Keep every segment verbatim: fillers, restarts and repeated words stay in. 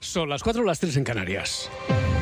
Son las cuatro o las tres en Canarias.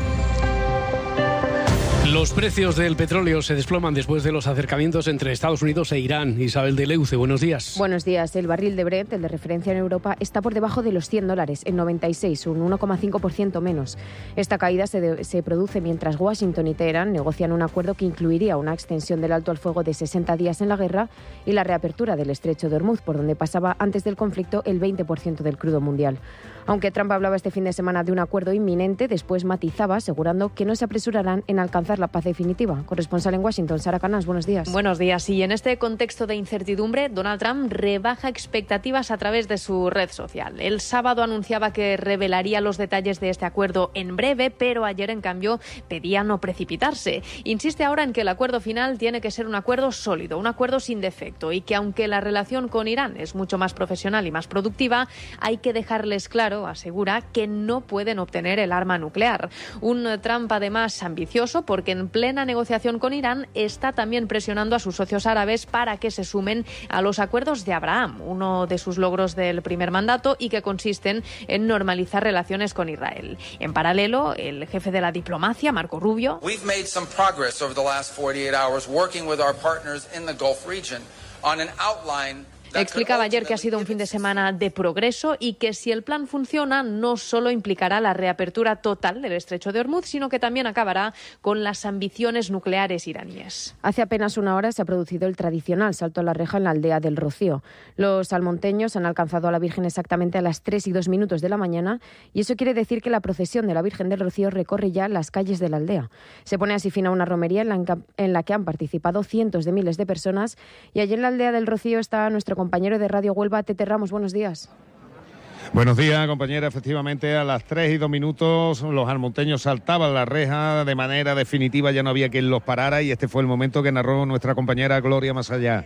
Los precios del petróleo se desploman después de los acercamientos entre Estados Unidos e Irán. Isabel de Leuce, buenos días. Buenos días. El barril de Brent, el de referencia en Europa, está por debajo de los cien dólares, en noventa y seis, un uno coma cinco por ciento menos. Esta caída se, de, se produce mientras Washington y Teherán negocian un acuerdo que incluiría una extensión del alto al fuego de sesenta días en la guerra y la reapertura del estrecho de Hormuz, por donde pasaba antes del conflicto el veinte por ciento del crudo mundial. Aunque Trump hablaba este fin de semana de un acuerdo inminente, después matizaba asegurando que no se apresurarán en alcanzar la paz definitiva. Corresponsal en Washington, Sara Canals, buenos días. Buenos días. Y en este contexto de incertidumbre, Donald Trump rebaja expectativas a través de su red social. El sábado anunciaba que revelaría los detalles de este acuerdo en breve, pero ayer, en cambio, pedía no precipitarse. Insiste ahora en que el acuerdo final tiene que ser un acuerdo sólido, un acuerdo sin defecto, y que aunque la relación con Irán es mucho más profesional y más productiva, hay que dejarles claro, asegura, que no pueden obtener el arma nuclear. Un Trump además ambicioso porque en plena negociación con Irán está también presionando a sus socios árabes para que se sumen a los acuerdos de Abraham, uno de sus logros del primer mandato y que consisten en normalizar relaciones con Israel. En paralelo, el jefe de la diplomacia, Marco Rubio, We've made some progress over the last forty-eight hours working with our partners in the Gulf region on an outline. Explicaba ayer que ha sido un fin de semana de progreso y que si el plan funciona no solo implicará la reapertura total del estrecho de Hormuz, sino que también acabará con las ambiciones nucleares iraníes. Hace apenas una hora se ha producido el tradicional salto a la reja en la aldea del Rocío. Los salmonteños han alcanzado a la Virgen exactamente a las tres y dos minutos de la mañana y eso quiere decir que la procesión de la Virgen del Rocío recorre ya las calles de la aldea. Se pone así fin a una romería en la, en la que han participado cientos de miles de personas y allí en la aldea del Rocío está nuestro compañero de Radio Huelva, Tete Ramos. Buenos días. Buenos días, compañera. Efectivamente, a las tres y dos minutos los almonteños saltaban la reja de manera definitiva, ya no había quien los parara y este fue el momento que narró nuestra compañera Gloria Masallá.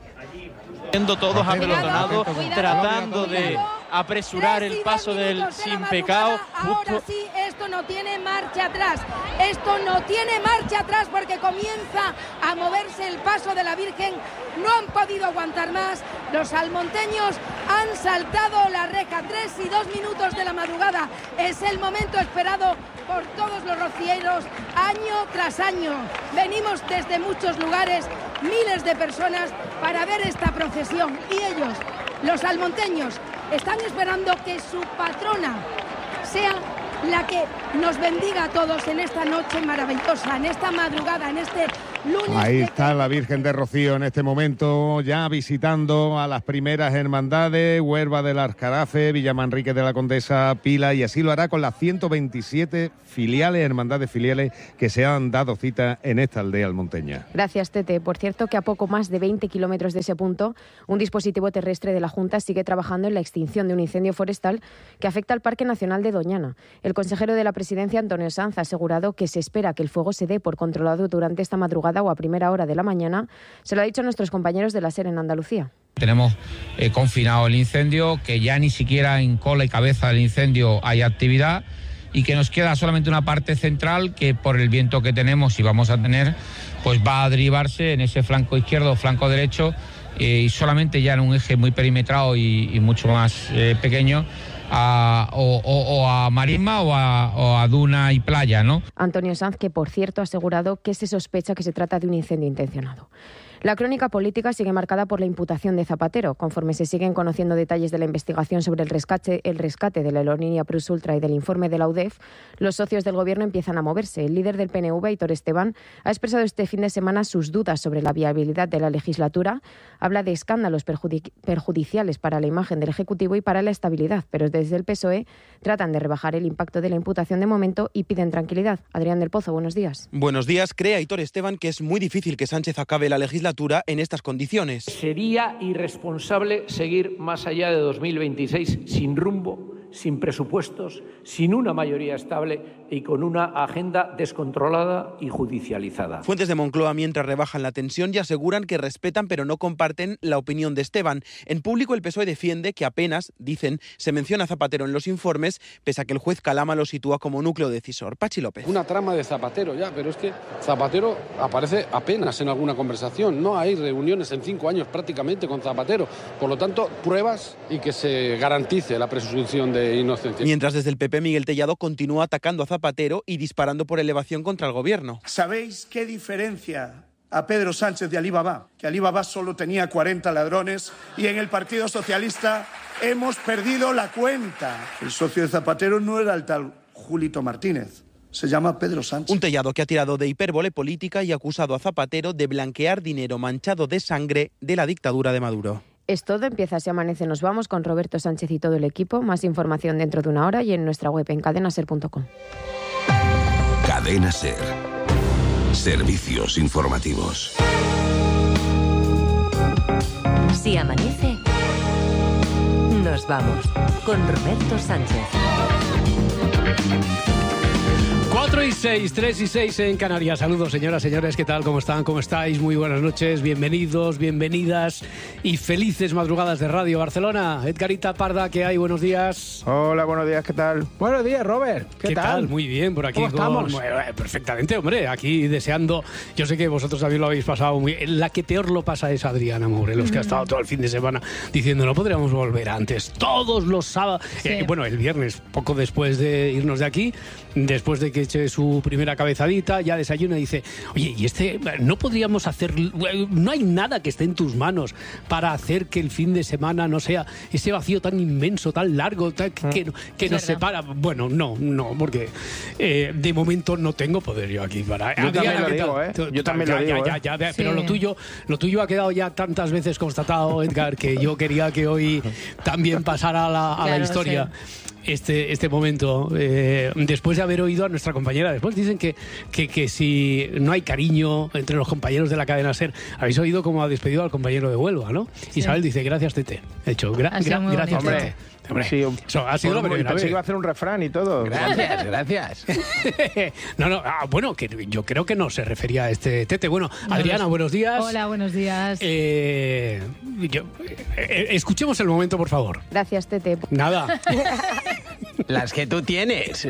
Siendo todos apelotonados, tratando de apresurar el paso del sin pecado. Ahora sí, esto no tiene marcha atrás, esto no tiene marcha atrás porque comienza a moverse el paso de la Virgen, no han podido aguantar más, los almonteños han saltado la reja, tres y dos minutos de la madrugada, es el momento esperado por todos los rocieros, año tras año, venimos desde muchos lugares, miles de personas para ver esta procesión y ellos, los almonteños, están esperando que su patrona sea la que nos bendiga a todos en esta noche maravillosa, en esta madrugada, en este lunes. Ahí está la Virgen de Rocío en este momento, ya visitando a las primeras hermandades, Huerva del Aljarafe, Villamanrique de la Condesa, Pila, y así lo hará con las ciento veintisiete filiales, hermandades filiales que se han dado cita en esta aldea almonteña. Gracias, Tete. Por cierto, que a poco más de veinte kilómetros de ese punto, un dispositivo terrestre de la Junta sigue trabajando en la extinción de un incendio forestal que afecta al Parque Nacional de Doñana. El consejero de la Presidencia, Antonio Sanz, ha asegurado que se espera que el fuego se dé por controlado durante esta madrugada o a primera hora de la mañana. Se lo ha dicho a nuestros compañeros de la SER en Andalucía. Tenemos eh, confinado el incendio, que ya ni siquiera en cola y cabeza del incendio hay actividad y que nos queda solamente una parte central que por el viento que tenemos y vamos a tener, pues va a derivarse en ese flanco izquierdo o flanco derecho eh, y solamente ya en un eje muy perimetrado y, y mucho más eh, pequeño. A, o, o, o a marisma o a, o a duna y playa, ¿no? Antonio Sanz, que por cierto ha asegurado que se sospecha que se trata de un incendio intencionado. La crónica política sigue marcada por la imputación de Zapatero. Conforme se siguen conociendo detalles de la investigación sobre el rescate, el rescate de la aerolínea Plus Ultra y del informe de la U D E F, los socios del gobierno empiezan a moverse. El líder del P N V, Aitor Esteban, ha expresado este fin de semana sus dudas sobre la viabilidad de la legislatura. Habla de escándalos perjudic- perjudiciales para la imagen del Ejecutivo y para la estabilidad, pero desde el P S O E tratan de rebajar el impacto de la imputación de momento y piden tranquilidad. Adrián del Pozo, buenos días. Buenos días. Cree Aitor Esteban que es muy difícil que Sánchez acabe la legislatura en estas condiciones. Sería irresponsable seguir más allá de dos mil veintiséis sin rumbo, sin presupuestos, sin una mayoría estable y con una agenda descontrolada y judicializada. Fuentes de Moncloa, mientras rebajan la tensión y aseguran que respetan pero no comparten la opinión de Esteban. En público el P S O E defiende que apenas, dicen, se menciona a Zapatero en los informes, pese a que el juez Calama lo sitúa como núcleo decisor. Pachi López. Una trama de Zapatero ya, pero es que Zapatero aparece apenas en alguna conversación. No hay reuniones en cinco años prácticamente con Zapatero. Por lo tanto, pruebas y que se garantice la presunción de de inocencia. Mientras desde el P P Miguel Tellado continúa atacando a Zapatero y disparando por elevación contra el gobierno. ¿Sabéis qué diferencia a Pedro Sánchez de Alibaba? Que Alibaba solo tenía cuarenta ladrones y en el Partido Socialista hemos perdido la cuenta. El socio de Zapatero no era el tal Julito Martínez. Se llama Pedro Sánchez. Un Tellado que ha tirado de hipérbole política y acusado a Zapatero de blanquear dinero manchado de sangre de la dictadura de Maduro. Es todo, empieza Si Amanece. Nos vamos con Roberto Sánchez y todo el equipo. Más información dentro de una hora y en nuestra web en cadena ser punto com. Cadena Ser. Servicios informativos. Si amanece, nos vamos con Roberto Sánchez. cuatro y seis, tres y seis en Canarias. Saludos, señoras, señores, ¿qué tal? ¿Cómo están? ¿Cómo estáis? Muy buenas noches, bienvenidos, bienvenidas y felices madrugadas de Radio Barcelona. Edgarita Parda, ¿qué hay? Buenos días. Hola, buenos días, ¿qué tal? Buenos días, Robert, ¿qué, ¿Qué tal? tal? Muy bien, por aquí. ¿Cómo con... estamos? Bueno, perfectamente, hombre, aquí deseando. Yo sé que vosotros también lo habéis pasado muy bien. La que peor lo pasa es Adriana Morelos, mm. que ha estado todo el fin de semana diciendo no podríamos volver antes. Todos los sábados. Sí. Eh, bueno, el viernes, poco después de irnos de aquí, después de que eche su primera cabezadita, ya desayuna y dice, oye, y este, no podríamos hacer, no hay nada que esté en tus manos para hacer que el fin de semana no sea ese vacío tan inmenso, tan largo, tan, que, que, que nos separa. Bueno, no, no, porque eh, de momento no tengo poder yo aquí para... Yo Adriana, también lo digo, ¿eh? Yo también ya, lo digo, ya, ¿eh? ya, ya, sí. Pero lo tuyo, lo tuyo ha quedado ya tantas veces constatado, Edgar, que yo quería que hoy también pasara a la, a claro, la historia. Sí. Este, este momento, eh, después de haber oído a nuestra compañera. Después dicen que, que, que si no hay cariño entre los compañeros de la cadena SER, habéis oído cómo ha despedido al compañero de Huelva, ¿no? Sí. Isabel dice, gracias, Tete. He hecho, gra gra gracias, Hombre, Tete. Hombre, sí, eso ha sido lo primero. Pensé que iba a hacer un refrán y todo. Gracias, gracias. no, no, ah, bueno, que yo creo que no se refería a este Tete. Bueno, no, Adriana, buenos días. Hola, buenos días. Eh, yo, eh, escuchemos el momento, por favor. Gracias, Tete. Nada. Las que tú tienes.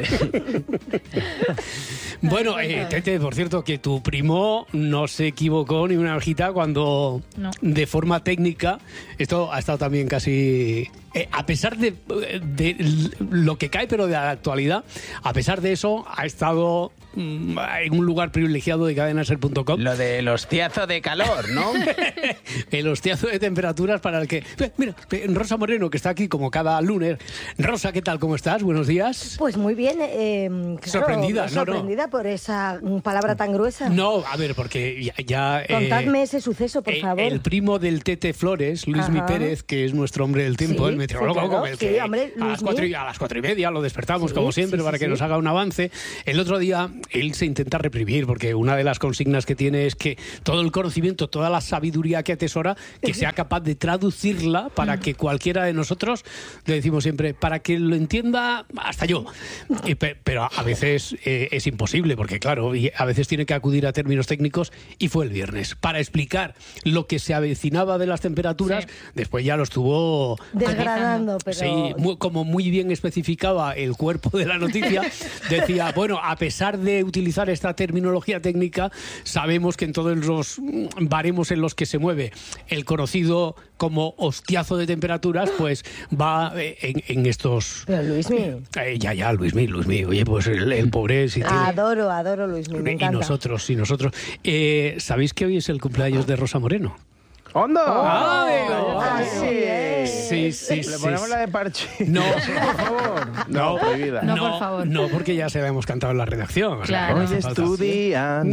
Bueno, eh, Tete, por cierto, que tu primo no se equivocó ni una hojita cuando, no. de forma técnica, esto ha estado también casi... Eh, a pesar de, de lo que cae, pero de la actualidad, a pesar de eso, ha estado mm, en un lugar privilegiado de cadena ser punto com. Lo del hostiazo de calor, ¿no? El hostiazo de temperaturas para el que... Mira, Rosa Moreno, que está aquí como cada lunes. Rosa, ¿qué tal? ¿Cómo estás? Buenos días. Pues muy bien. Eh, claro, sorprendida, no, sorprendida no. por esa palabra tan gruesa. No, a ver, porque ya... ya Contadme eh, ese suceso, por eh, favor. El primo del Tete Flores, Luismi Pérez, que es nuestro hombre del tiempo, sí, el meteorólogo, sí, claro, el que sí, hombre, a, las cuatro y, a las cuatro y media lo despertamos, sí, como siempre, sí, para sí, que sí. nos haga un avance. El otro día, él se intenta reprimir, porque una de las consignas que tiene es que todo el conocimiento, toda la sabiduría que atesora, que sea capaz de traducirla para que cualquiera de nosotros, le decimos siempre, para que lo entienda hasta yo. Y, pero a veces eh, es imposible, porque claro, y a veces tiene que acudir a términos técnicos, y fue el viernes, para explicar lo que se avecinaba de las temperaturas, sí. después ya lo estuvo... desgranando, pero... Sí, muy, como muy bien especificaba el cuerpo de la noticia, decía, bueno, a pesar de utilizar esta terminología técnica, sabemos que en todos los baremos en los que se mueve el conocido como hostiazo de temperaturas, pues va en, en estos... Pero Luismi... Eh, ya, ya, Luismi, Luismi, oye, pues el, el pobre... Si tiene... Adoro, adoro Luismi, me encanta. Y nosotros, y nosotros. Eh, ¿Sabéis que hoy es el cumpleaños de Rosa Moreno? ¡Hondo! ¡Ah, oh, sí, es. Sí, sí, Le sí. ponemos la de parche. No, por favor. No, prohibida. No, no, por favor. No, porque ya se la hemos cantado en la redacción. O sea, claro. no Hoy es tu día.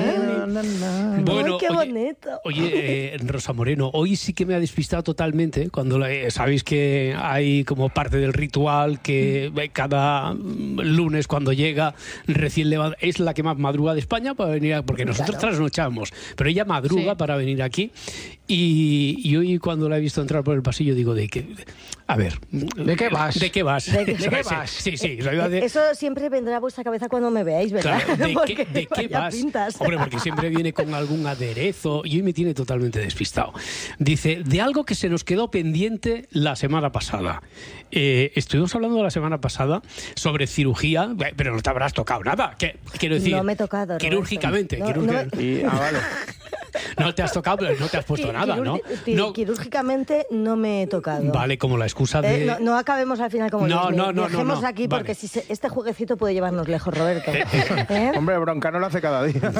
Bueno, qué bonito. Oye, oye eh, Rosa Moreno, hoy sí que me ha despistado totalmente. Cuando la, eh, sabéis que hay como parte del ritual que eh, cada lunes cuando llega recién levanta, es la que más madruga de España para venir a, porque nosotros claro. trasnochamos, pero ella madruga sí. para venir aquí. Y, y hoy cuando la he visto entrar por el pasillo digo, ¿de qué? A ver, ¿de qué vas? ¿De qué vas? ¿De qué, ¿De qué vas? Sí, sí. De... Eso siempre vendrá a vuestra cabeza cuando me veáis, ¿verdad? Claro, ¿de qué, ¿de qué vas? Pintas. Hombre, porque siempre viene con algún aderezo y hoy me tiene totalmente despistado. Dice, de algo que se nos quedó pendiente la semana pasada. Eh, estuvimos hablando la semana pasada sobre cirugía, pero no te habrás tocado nada. ¿Qué? Quiero decir, no me he tocado, quirúrgicamente. No, quirúrgicamente. No, y, ah, vale. No te has tocado, pero no te has puesto nada, ¿no? no. Quirúrgicamente no me he tocado. Vale, como la excusa de... Eh, no, no acabemos al final como no, Luis. No, no, Dejemos no, no. aquí porque vale. si se, este jueguecito puede llevarnos lejos, Roberto. ¿Eh? Hombre, bronca no lo hace cada día.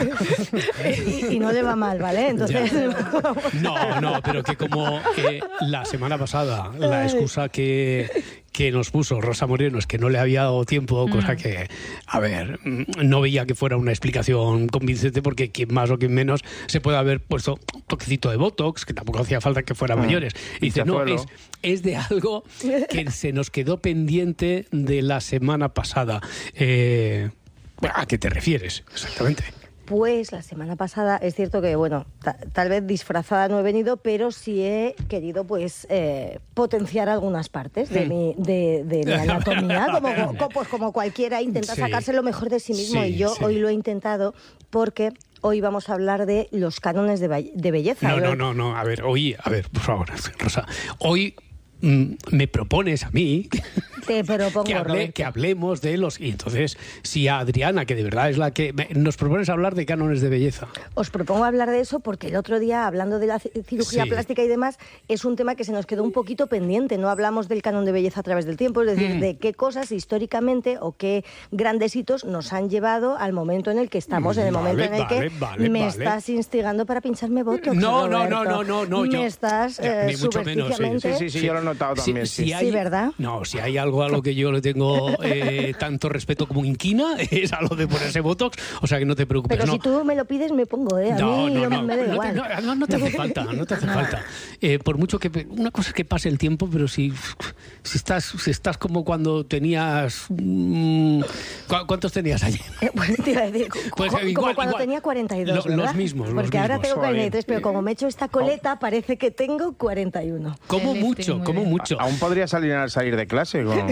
y, y no le va mal, ¿vale? Entonces... No, no, pero que como eh, la semana pasada la excusa que... que nos puso Rosa Moreno es que no le había dado tiempo, cosa mm. que, a ver, no veía que fuera una explicación convincente, porque quien más o quien menos se puede haber puesto un toquecito de Botox, que tampoco hacía falta que fuera mm. mayores. Y dice, no, es, es de algo que se nos quedó pendiente de la semana pasada. Eh, ¿A qué te refieres exactamente? Pues la semana pasada es cierto que, bueno, ta- tal vez disfrazada no he venido, pero sí he querido, pues, eh, potenciar algunas partes de, mm. mi, de, de mi anatomía, como, como, pues, como cualquiera intenta sí. sacarse lo mejor de sí mismo, sí, y yo sí. hoy lo he intentado porque... Hoy vamos a hablar de los cánones de, be- de belleza. No, no, no, no, a ver, hoy, a ver, por favor, Rosa, hoy mm, me propones a mí... Te propongo, que, hable, que hablemos de los... Y entonces, si a Adriana, que de verdad es la que... Nos propones hablar de cánones de belleza. Os propongo hablar de eso porque el otro día, hablando de la cirugía sí. plástica y demás, es un tema que se nos quedó un poquito pendiente. No hablamos del canon de belleza a través del tiempo, es decir, mm. de qué cosas históricamente o qué grandes hitos nos han llevado al momento en el que estamos, en el vale, momento en el vale, que vale, me vale. estás instigando para pincharme botox. No, no, no, no, no, no. Me yo, estás eh, ni mucho menos. Sí, sí, sí, sí, yo lo he notado también. Si, sí, si hay, sí, ¿verdad? No, si hay algo a lo que yo le tengo eh, tanto respeto como inquina, es a lo de ponerse botox, o sea que no te preocupes. Pero no. si tú me lo pides, me pongo, ¿eh? A no, mí no, no, no, me da no, igual. Te, no, no te hace falta, no te hace falta. Eh, por mucho que... Una cosa es que pase el tiempo, pero si, si, estás, si estás como cuando tenías... Mmm, ¿Cuántos tenías ayer? Eh, bueno, te iba a decir, pues, como, igual, como cuando igual. tenía cuarenta y dos, Lo, Los mismos, Porque los ahora mismos. tengo cuarenta y tres, pero como me he hecho esta coleta, oh. parece que tengo cuarenta y uno. Como mucho, como mucho. A, aún podría salir al salir de clase. Con...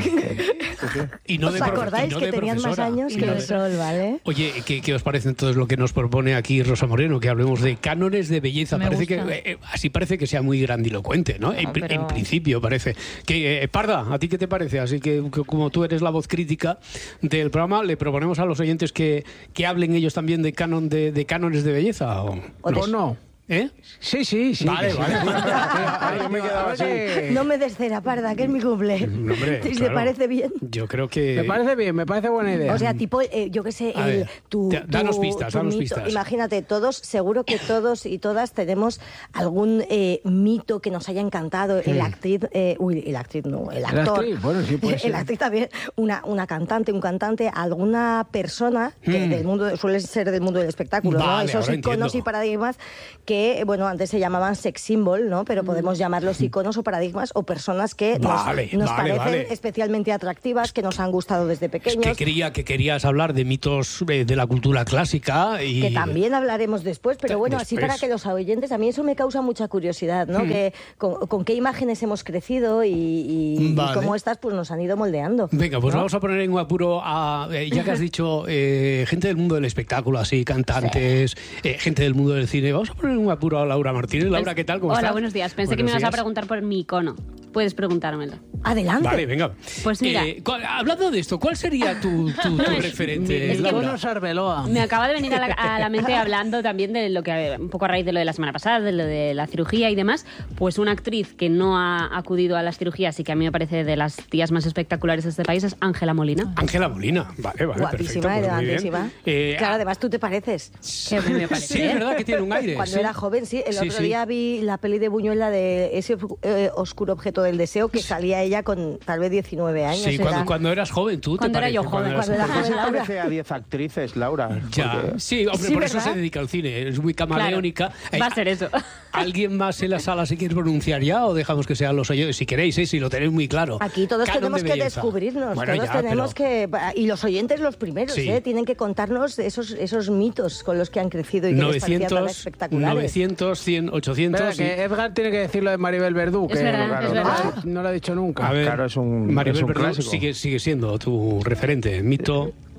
y no ¿Os de acordáis no que de tenían más años que el sol, ¿vale? Oye, ¿qué, ¿qué os parece entonces lo que nos propone aquí Rosa Moreno? Que hablemos de cánones de belleza. Me parece gusta. que eh, Así parece que sea muy grandilocuente, ¿no? no en, pero... en principio parece. Que, eh, Parda, ¿a ti qué te parece? Así que, que como tú eres la voz crítica del programa, le proponemos a los oyentes que, que hablen ellos también de canon de, de cánones de belleza. ¿O, ¿O no? no? ¿Eh? Sí, sí, sí. Vale, sí, vale. Sí, Ay, yo me quedaba así. No me des cera, Parda, que es mi cumple. No, hombre, ¿Te claro. parece bien? Yo creo que... Me parece bien, me parece buena idea. O sea, tipo, eh, yo qué sé, A el, ver, tu, te- danos tu- pistas, tu danos mito. pistas. Imagínate, todos, seguro que todos y todas tenemos algún eh, mito que nos haya encantado. El Mm. actriz, eh, uy, el actriz no, el ¿La actor. actriz? Bueno, sí puede ser. El actriz también, una, una cantante, un cantante, alguna persona que Mm. del mundo, suele ser del mundo del espectáculo, ¿no? Vale, Esos ahora iconos entiendo. y paradigmas que, bueno, antes se llamaban sex symbol, ¿no? Pero podemos llamarlos iconos o paradigmas o personas que nos, Vale, nos vale, parecen vale. especialmente atractivas, que nos han gustado desde pequeños. Que quería que querías hablar de mitos eh, de la cultura clásica y Que también hablaremos después, pero bueno, así Después. para que los oyentes, a mí eso me causa mucha curiosidad, ¿no? Mm. Que con, con qué imágenes hemos crecido y, y- y Vale. cómo estas pues nos han ido moldeando. Venga, pues ¿no? vamos a poner en un apuro a, eh, ya que has dicho, eh, gente del mundo del espectáculo, así, cantantes, eh, gente del mundo del cine, vamos a poner en un apuro a Laura Martínez. Laura, ¿qué tal? ¿Cómo Hola, estás? buenos días. Pensé Buenos que me ibas a días. preguntar por mi icono. Puedes preguntármelo. Adelante. Vale, venga. Pues mira. Eh, ¿cuál- hablando de esto, ¿cuál sería tu, tu, tu referente, Es que Laura? bueno, Arbeloa. Me acaba de venir a la, a la mente hablando también de lo que, un poco a raíz de lo de la semana pasada, de lo de la cirugía y demás, pues una actriz que no ha acudido a las cirugías y que a mí me parece de las tías más espectaculares de este país es Ángela Molina. Ángela Molina, vale, vale, Guapísima, perfecto, pues muy bien. elegantísima. Eh, Claro, además tú te pareces. Que me parece. Sí, es verdad que tiene un aire. Cuando sí. era joven, sí. El Sí, otro sí. día vi la peli de Buñuel, la de ese eh, oscuro objeto del deseo, que salía ella con tal vez diecinueve años. Sí, era- cuando, cuando eras joven, tú Cuando te era yo pareces, joven, eras cuando era ¿Por qué joven, se Laura. parece a diez actrices, Laura? Ya, Porque- sí, hombre, Sí, por eso ¿verdad? se dedica al cine, es muy camaleónica. Eh, Va a ser eso. ¿Alguien más en la sala se quiere pronunciar ya o dejamos que sean los oyentes? Si queréis, ¿eh? Si lo tenéis muy claro. Aquí todos Canon tenemos de que belleza. descubrirnos, Bueno, todos ya, tenemos pero que... Y los oyentes los primeros, Sí. ¿eh? Tienen que contarnos esos, esos mitos con los que han crecido y que les parecían tan novecientos, espectaculares. novecientos, cien, ochocientos... Espera, y- que Edgar tiene que decir lo de Maribel Verdú, Es que verdad, claro, es no, verdad. no lo ha dicho nunca. A ver, claro, es un, Maribel es un Verdú clásico. sigue, sigue siendo tu referente, mito...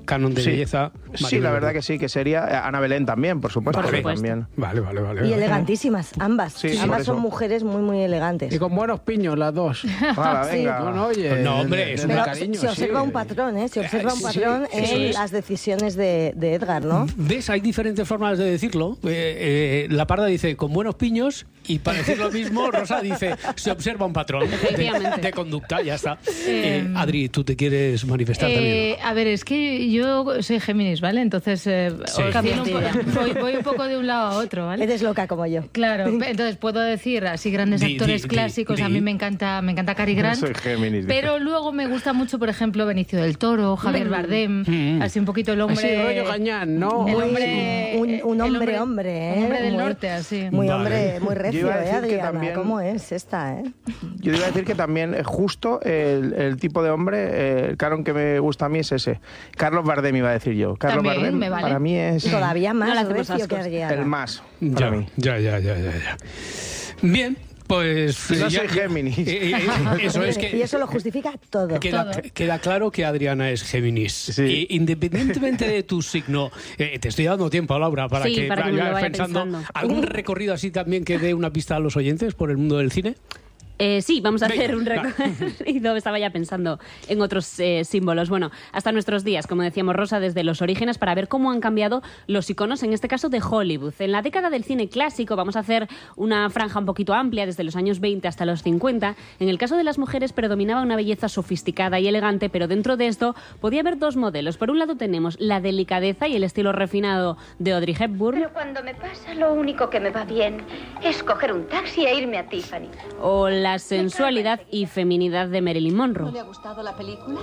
canon de sí. belleza. Sí, la verdad que sí, que sería Ana Belén también, por supuesto. Vale, también. vale, vale, vale. Y vale. elegantísimas, ambas. Sí, ambas son eso. mujeres muy, muy elegantes. Y con buenos piños las dos. Hala, venga. Sí. No, no, oye, No, hombre, es Pero una cariño, se observa sí. un patrón, ¿eh? Se observa un Sí, patrón eso en es. las decisiones de, de Edgar, ¿no? ¿Ves? Hay diferentes formas de decirlo. Eh, eh, la Parda dice con buenos piños y para decir lo mismo, Rosa dice se observa un patrón de, de conducta, ya está. Eh, Adri, ¿tú te quieres manifestar Eh, también? a ver, es que yo soy Géminis, ¿vale? Entonces eh, Sí. oscilo un po- voy, voy un poco de un lado a otro, ¿vale? Eres loca como yo. Claro, entonces puedo decir así grandes Di, actores di, clásicos. di, A di. mí me encanta, me encanta Cary Grant. Soy Géminis. Pero luego me gusta mucho, por ejemplo, Benicio del Toro, Javier Bardem, Mm. así un poquito el hombre... Así, rollo Gañán, ¿no? El Muy- hombre... un, un el hombre, hombre, ¿eh? Un hombre del Muy- norte, así. Muy Vale. hombre, muy Yo recio, iba a ¿eh, decir que Adriana? también- ¿Cómo es esta, eh? Yo iba a decir que también eh, justo el, el tipo de hombre, eh, el canon que me gusta a mí es ese. Carlos Bardem iba a decir yo. Carlos También, Bardem me vale. para mí es Todavía No le más hacemos recio que ascos. Adriana. el más para Ya, mí. ya, ya, ya, ya, ya. Bien, pues... No ya- soy Géminis. eh, eh, eso es que... Y eso lo justifica todo. Queda, Todo. queda claro que Adriana es Géminis. Sí. Y independientemente de tu signo, eh, te estoy dando tiempo, Laura, para Sí, que para que me lo vayas vaya pensando. pensando. ¿Algún recorrido así también que dé una pista a los oyentes por el mundo del cine? Eh, sí, vamos a Venga, hacer un va. recorrido. Estaba ya pensando en otros eh, símbolos. Bueno, hasta nuestros días, como decíamos Rosa, desde los orígenes, para ver cómo han cambiado los iconos, en este caso de Hollywood. En la década del cine clásico vamos a hacer una franja un poquito amplia, desde los años veinte hasta los cincuenta. En el caso de las mujeres predominaba una belleza sofisticada y elegante, pero dentro de esto podía haber dos modelos. Por un lado tenemos la delicadeza y el estilo refinado de Audrey Hepburn, Pero cuando me pasa, lo único que me va bien es coger un taxi e irme a Tiffany. o la sensualidad y feminidad de Marilyn Monroe. ¿No le ha gustado la película?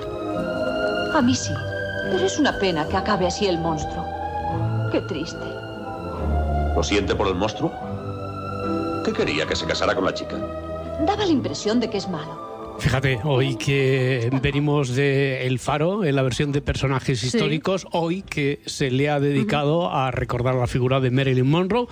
A mí sí, pero es una pena que acabe así el monstruo. Qué triste. ¿Lo siente por el monstruo? ¿Qué quería, que se casara con la chica? Daba la impresión de que es malo. Fíjate, hoy que venimos de El Faro, en la versión de personajes Sí. históricos, hoy que se le ha dedicado a recordar la figura de Marilyn Monroe,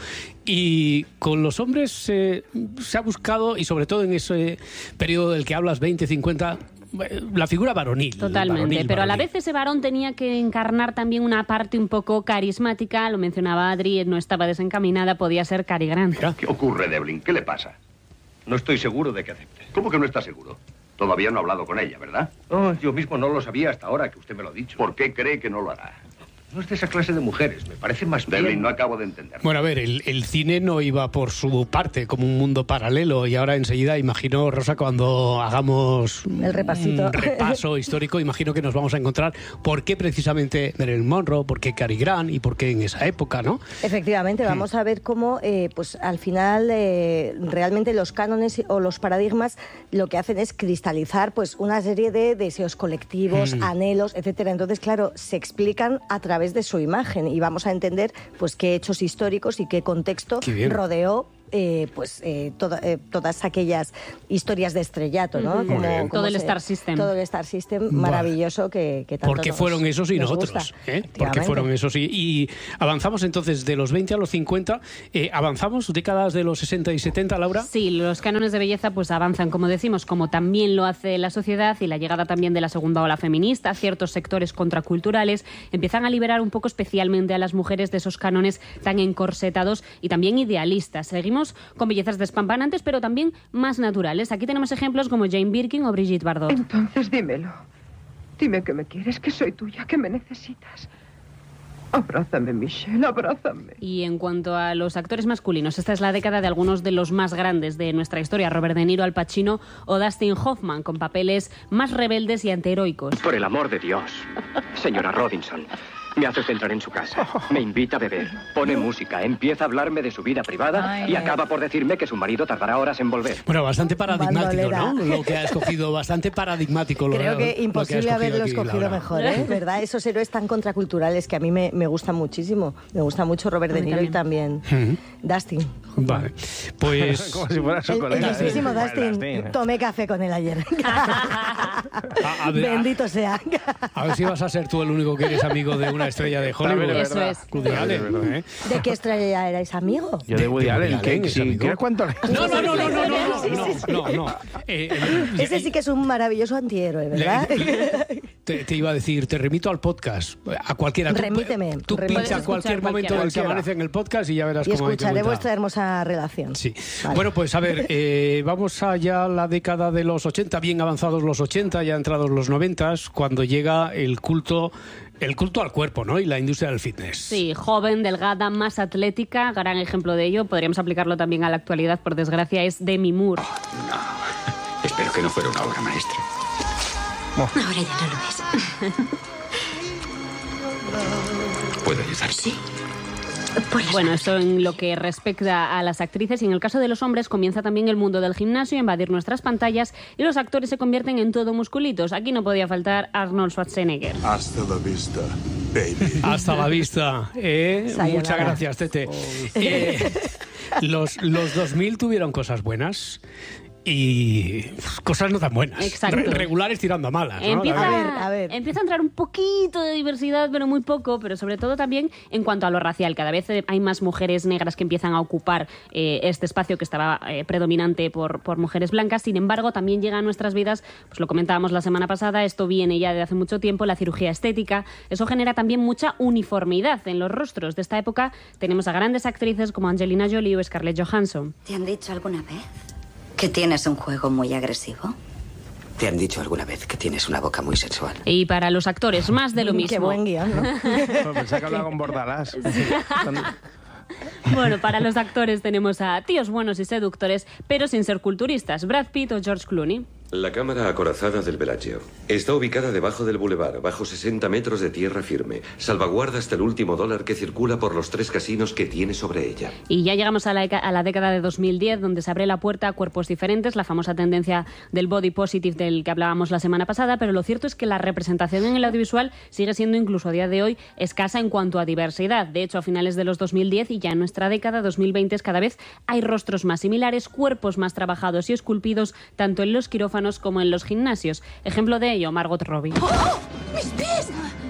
y con los hombres eh, se ha buscado, y sobre todo en ese periodo del que hablas, veinte, cincuenta, eh, la figura varonil. Totalmente, varonil, pero a la varonil. vez ese varón tenía que encarnar también una parte un poco carismática, lo mencionaba Adri, no estaba desencaminada, podía ser Cary Grant. ¿Qué ocurre, Devlin? ¿Qué le pasa? No estoy seguro de que acepte. ¿Cómo que no está seguro? Todavía no ha hablado con ella, ¿verdad? Oh, yo mismo no lo sabía hasta ahora que usted me lo ha dicho. ¿Por qué cree que no lo hará? No es de esa clase de mujeres, me parece más bien... Devlin, no acabo de entender. Bueno, a ver, el, el cine no iba por su parte, como un mundo paralelo, y ahora enseguida, imagino, Rosa, cuando hagamos El repasito. un repaso histórico, imagino que nos vamos a encontrar por qué precisamente Marilyn Monroe, por qué Cary Grant y por qué en esa época, ¿no? Efectivamente, vamos a ver cómo, eh, pues al final, eh, realmente los cánones o los paradigmas lo que hacen es cristalizar, pues, una serie de deseos colectivos, Mm. anhelos, etcétera. Entonces, claro, se explican a través de su imagen y vamos a entender, pues, qué hechos históricos y qué contexto Qué bien. rodeó. Eh, pues eh, toda- eh, todas aquellas historias de estrellato, ¿no? Ujú. Muy bien. Todo el Star System. Todo el Star System maravilloso que, que tanto Porque nos- fueron esos y nos nosotros. gusta. ¿eh? Porque Efectivamente. fueron esos y, y avanzamos entonces de los veinte a los cincuenta. Eh, avanzamos décadas de los sesenta y setenta, Laura. Sí, los cánones de belleza pues avanzan, como decimos, como también lo hace la sociedad, y la llegada también de la segunda ola feminista, ciertos sectores contraculturales empiezan a liberar un poco especialmente a las mujeres de esos cánones tan encorsetados y también idealistas. Seguimos con bellezas despampanantes, pero también más naturales. Aquí tenemos ejemplos como Jane Birkin o Brigitte Bardot. Entonces dímelo. Dime que me quieres, que soy tuya, que me necesitas. Abrázame, Michelle, abrázame. Y en cuanto a los actores masculinos, esta es la década de algunos de los más grandes de nuestra historia, Robert De Niro, Al Pacino o Dustin Hoffman, con papeles más rebeldes y antiheroicos. Por el amor de Dios, señora Robinson, me hace entrar en su casa, me invita a beber, pone música, empieza a hablarme de su vida privada Ay, y ay. acaba por decirme que su marido tardará horas en volver. Bueno, bastante paradigmático, Bandolera. ¿no? Lo que ha escogido, bastante paradigmático. Lo, Creo lo que ha imposible escogido haberlo aquí escogido Laura. mejor, ¿eh? ¿Verdad? Esos héroes tan contraculturales que a mí me, me gustan muchísimo. Me gusta mucho Robert A De mí Niro y también Ujú. Dustin Vale, pues... Como si fuera su El, colega. el mismísimo ¿eh? Dustin, Dustin. tomé café con él ayer. A, a ver, Bendito sea. a ver si vas a ser tú el único que eres amigo de una estrella de Hollywood. También es Eso verdad. es. Woody Allen, ¿eh? ¿De qué estrella erais amigo? Yo de Woody de Allen, Woody ¿qué? Allen, ¿es Si amigo? ¿Quieres cuánto le... No, no, no, no, no, no, no, Sí, no, sí, sí. no, no. Eh, eh, Ese sí que es un maravilloso antihéroe, ¿verdad? Le- Te, te iba a decir, te remito al podcast, a cualquiera. Tú- Remíteme, Tú remíteme. pincha Puedes cualquier escuchar momento del que cualquiera. amanece en el podcast y ya verás Y cómo hay que escucharé contar. vuestra hermosa relación. Sí. Vale. Bueno, pues a ver, eh, vamos allá a la década de los ochenta, bien avanzados los ochenta, ya entrados los noventa, cuando llega el culto, el culto al cuerpo, ¿no? Y la industria del fitness. Sí, joven, delgada, más atlética, gran ejemplo de ello. Podríamos aplicarlo también a la actualidad, por desgracia, es Demi Moore. Espero que no fuera una obra maestra. Ahora ya no lo es. ¿Puedo ayudar? Sí. Bueno, esto en lo que respecta a las actrices, y en el caso de los hombres comienza también el mundo del gimnasio a invadir nuestras pantallas y los actores se convierten en todo musculitos. Aquí no podía faltar Arnold Schwarzenegger. Hasta la vista, baby. Hasta la vista. ¿eh? Sayonara. Muchas gracias, Tete. Eh, los, los dos mil tuvieron cosas buenas y cosas no tan buenas. Exacto. Re- regulares tirando a malas, ¿no? Empieza, La A ver, a ver. empieza a entrar un poquito de diversidad, pero muy poco, pero sobre todo también en cuanto a lo racial. Cada vez hay más mujeres negras que empiezan a ocupar eh, este espacio que estaba eh, predominante por, por mujeres blancas. Sin embargo, también llega a nuestras vidas, pues lo comentábamos la semana pasada, esto viene ya de hace mucho tiempo, la cirugía estética. Eso genera también mucha uniformidad en los rostros. De esta época tenemos a grandes actrices como Angelina Jolie o Scarlett Johansson. ¿Te han dicho alguna vez que tienes un juego muy agresivo? ¿Te han dicho alguna vez que tienes una boca muy sexual? Y para los actores, más de lo mismo. Qué buen guión, ¿no? Pues pensaba que hablaba con Bordalás. Bueno, para los actores tenemos a tíos buenos y seductores, pero sin ser culturistas, Brad Pitt o George Clooney. La cámara acorazada del Bellagio está ubicada debajo del bulevar, bajo sesenta metros de tierra firme. Salvaguarda hasta el último dólar que circula por los tres casinos que tiene sobre ella. Y ya llegamos a la, a la década de dos mil diez, donde se abre la puerta a cuerpos diferentes, la famosa tendencia del body positive del que hablábamos la semana pasada, pero lo cierto es que la representación en el audiovisual sigue siendo incluso a día de hoy escasa en cuanto a diversidad. De hecho, a finales de los dos mil diez y ya en nuestra década dos mil veinte cada vez hay rostros más similares, cuerpos más trabajados y esculpidos, tanto en los quirófanos como en los gimnasios. Ejemplo de ello, Margot Robbie. ¡Oh! ¡Mis pies!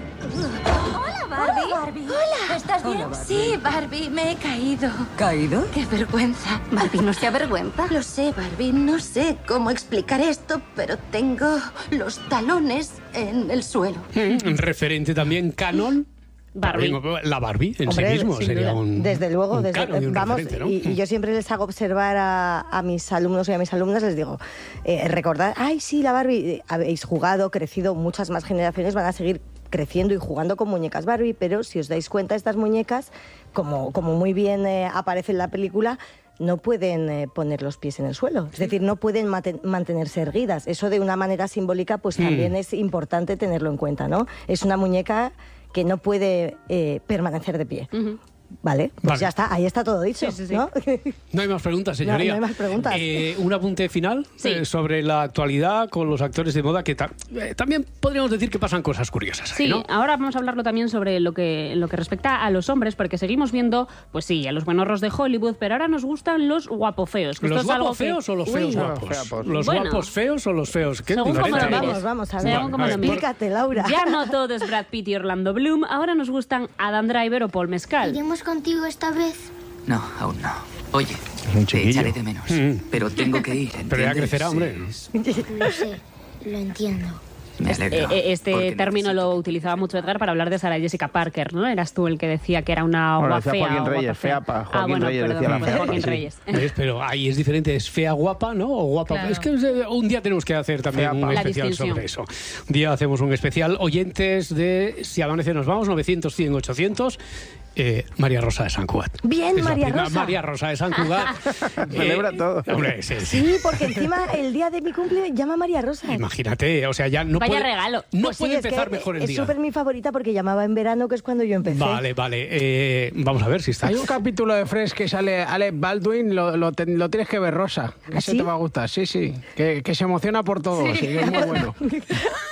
Hola, Barbie. Hola, Barbie. Hola. ¿Estás bien? Hola, Barbie. Sí, Barbie, me he caído. ¿Caído? ¡Qué vergüenza! Barbie, ¿no se avergüenza? Lo sé, Barbie, no sé cómo explicar esto, pero tengo los talones en el suelo. Mm, referente también canon. Barbie. La Barbie en Hombre, sí mismo sin sería duda. un Desde luego, un desde, canon y un vamos, referente, ¿no? y, y yo siempre les hago observar a, a mis alumnos y a mis alumnas, les digo, eh, recordad, ay, sí, la Barbie, eh, habéis jugado, crecido, muchas más generaciones van a seguir creciendo y jugando con muñecas Barbie, pero si os dais cuenta, estas muñecas, como, como muy bien eh, aparece en la película, no pueden eh, poner los pies en el suelo. Es decir, no pueden mate- mantenerse erguidas. Eso de una manera simbólica, pues Mm. también es importante tenerlo en cuenta, ¿no? Es una muñeca que no puede eh, permanecer de pie. Vale, pues Vale. ya está, ahí está todo dicho, Sí, sí, sí. ¿no? No hay más preguntas, No, señoría. no hay más preguntas. Eh, un apunte final Sí. eh, sobre la actualidad con los actores de moda, que ta- eh, también podríamos decir que pasan cosas curiosas ahí, Sí, ¿no? ahora vamos a hablarlo también sobre lo que, lo que respecta a los hombres, porque seguimos viendo, pues sí, a los buenorros de Hollywood, pero ahora nos gustan los guapofeos. que ¿Los esto es algo guapos que- feos o los Uy, feos no, guapos? feapos. ¿Los Bueno. guapos feos o los feos? ¿Qué Según cómo diferente lo hay? mires. Vamos, vamos a ver. Según cómo lo mires. Explícate, Laura. Ya no todo es Brad Pitt y Orlando Bloom, ahora nos gustan Adam Driver o Paul Mescal. ¿Iremos contigo esta vez? No, aún no. Oye, Un te chiquillo. echaré de menos. Mm. Pero tengo que ir, Pero ya ¿entiendes? crecerá, hombre. Es- Lo sé, lo entiendo. Me Eh, alegro. eh, Este porque término necesito- lo utilizaba mucho Edgar para hablar de Sarah Jessica Parker, ¿no? Eras tú el que decía que era una Bueno, guapa decía fea. Joaquín o Reyes, guapa fea. feapa. Ah, Joaquín bueno, Reyes perdón, decía la pues feapa, Joaquín sí. Reyes. ¿Ves? Pero ahí es diferente, es fea guapa, ¿no? O guapa. Claro. Es que eh, un día tenemos que hacer también Feapa. un La especial distinción. sobre eso. Un día hacemos un especial. Oyentes de Si Amanece Nos Vamos, novecientos, cien, ochocientos. Eh, María Rosa de San Cugat. Bien, Es la María prima- Rosa. María Rosa de San Cugat. Celebra todo. Hombre, sí, sí. Sí, porque encima el día de mi cumple llama María Rosa. Imagínate, o sea, ya no Vaya puede, regalo. no Pues sí, puede es que empezar mejor el es día. súper mi favorita porque llamaba en verano, que es cuando yo empecé. Vale, vale. Eh, vamos a ver si está. Hay un capítulo de Friends que sale Alec Baldwin, lo, lo, te- lo tienes que ver, Rosa. ¿Ah, Ese sí? te va a gustar, sí, sí. Que, que se emociona por todo, sí, que es muy bueno.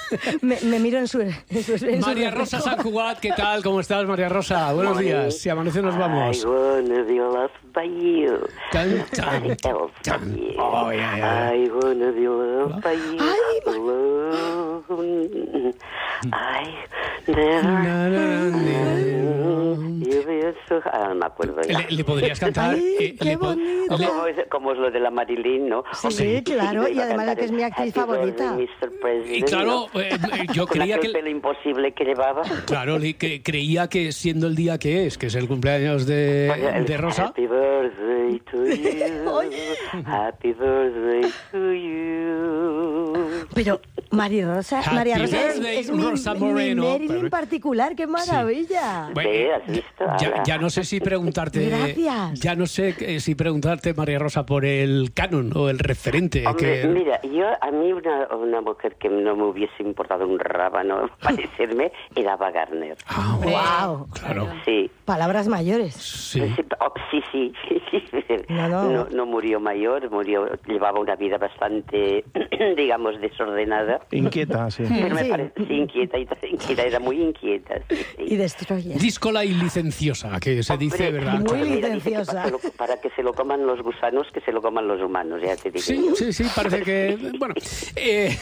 me, me miro en su, en su, en María su Rosa San Cugat, ¿qué tal? ¿Cómo estás, María Rosa? Buenos días. Si amanece nos vamos. I wanna be loved by you. Tan, tan, tan. Oh, yeah, yeah. I wanna be loved by you. Alone. I never... Ah, no me acuerdo ya. ¿Le, le podrías cantar? Ay, eh, qué le po- bonito. le- Como es, como es lo de la Marilyn, ¿no? Sí, sí, claro, y además la que es mi actriz favorita. mister President, Y claro, ¿no? eh, yo Con creía aquel que... pelo imposible que llevaba. Claro, le- que creía que siendo el día que es, que es el cumpleaños de, de Rosa... Happy birthday to you. Happy birthday to you. Pero María Rosa, Happy María Rosa es, birthday, es mi, Rosa mi Moreno. Marilyn particular, qué maravilla. Bueno, Sí, ¿has visto? ya, Ahora. ya no sé si preguntarte... Gracias. Ya no sé eh, si preguntarte, María Rosa, por el canon o el referente. Hombre, que... mira, yo a mí una, una mujer que no me hubiese importado un rábano parecerme era Ava Gardner. Wow. Claro. Sí. Palabras mayores. Sí. Sí, oh, sí, sí, sí. No, no. No, no murió mayor, murió, llevaba una vida bastante, digamos, desordenada. Inquieta, sí. Pero me Sí. parece sí, inquieta, y inquieta, era muy inquieta. Sí, sí. Y destroyer. Díscola y licenciosa, que se dice, Hombre, ¿verdad? muy Claro. Mira, dice que licenciosa. para, que lo- para que se lo coman los gusanos, que se lo coman los humanos, ya te digo. Sí, yo. sí, sí, parece que... Bueno, eh,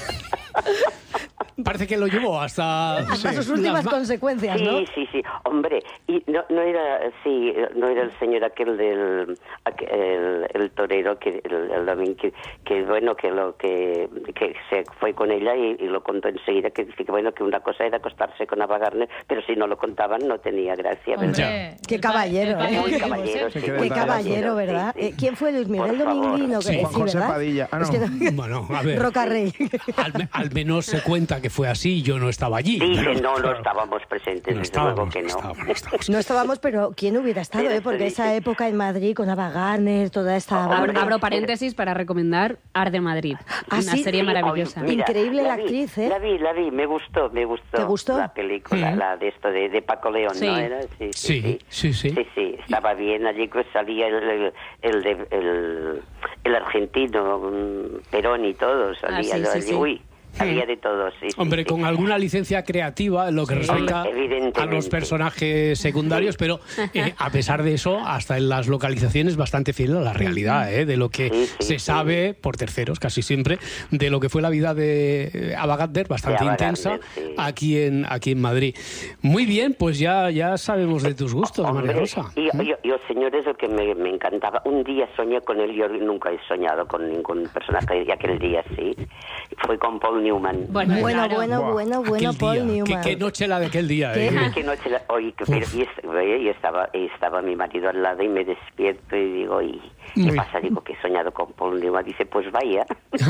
parece que lo llevó hasta... Hasta sí, sus últimas las ma- consecuencias, ¿no? Sí, sí, sí. Hombre, y no, no era, sí, no era el señor aquel del, aquel- el, el torero que, el, el domingo, que, que bueno, que lo que, que se fue con ella y, y lo contó enseguida, que dice que bueno, que una cosa era acostarse con Ava Gardner, pero si no lo contaban no tenía gracia, ¿verdad? Hombre, Qué el pa- caballero, el ¿eh? Muy padre caballero, de sí, Qué muy Qué caballero, sí, ¿verdad? sí. Eh, ¿Quién fue Luis Miguel Por favor. Dominguino? Sí. Que- Juan José ¿verdad? Padilla. Ah, no. Es que no- Bueno, a ver. Roca Rey. Al, me- al menos se cuenta que fue así, yo no estaba allí. Dice, pero, no, no claro, estábamos presentes, no desde luego estábamos, que no no. estábamos, no estábamos. No estábamos, pero ¿quién hubiera estado? Mira, Eh? Porque te esa dice- época en Madrid con Ava Gardner, toda esta... Hombre, Abro, abro paréntesis para recomendar Arde Madrid, Ah, una sí, serie sí, maravillosa. Mira, Increíble la vi, actriz, ¿eh? La vi, la vi, me gustó, me gustó. ¿Te gustó? La película, Mm. la de esto de, de Paco León, Sí. ¿no era? Sí, Sí, sí, sí. Sí, sí, estaba bien. Allí pues salía el, el, el, de- el, el argentino, mm, Perón y todo, salía. Ah, sí, allí, sí, sí. Uy, había de todo, sí. sí, Hombre, sí. con alguna licencia creativa en lo que Sí. respecta Hombre, a evidentemente. los personajes secundarios, pero eh, a pesar de eso, hasta en las localizaciones bastante fiel a la realidad, ¿eh? De lo que Sí, sí, se sí. sabe, por terceros casi siempre, de lo que fue la vida de eh, Ava Gardner, bastante De Ava intensa, Gardner, sí. aquí en aquí en Madrid. Muy bien, pues ya, ya sabemos de tus gustos, María Hombre, Rosa. y yo, yo, yo, señores, lo que me, me encantaba, un día soñé con él, yo nunca he soñado con ningún personaje, y aquel día sí, fue con Paul Newman. Bueno, Bueno, claro. bueno, Buah, bueno, bueno, Aquel Paul día. Newman. ¿Qué, qué noche la de aquel día, ¿Qué? eh? Y que noche, la- oye, que- pero, y, est- oye, y estaba, y estaba mi marido al lado y me despierto y digo, ¿y qué Uy. pasa? Digo, que he soñado con Paul Newman. Dice, pues vaya.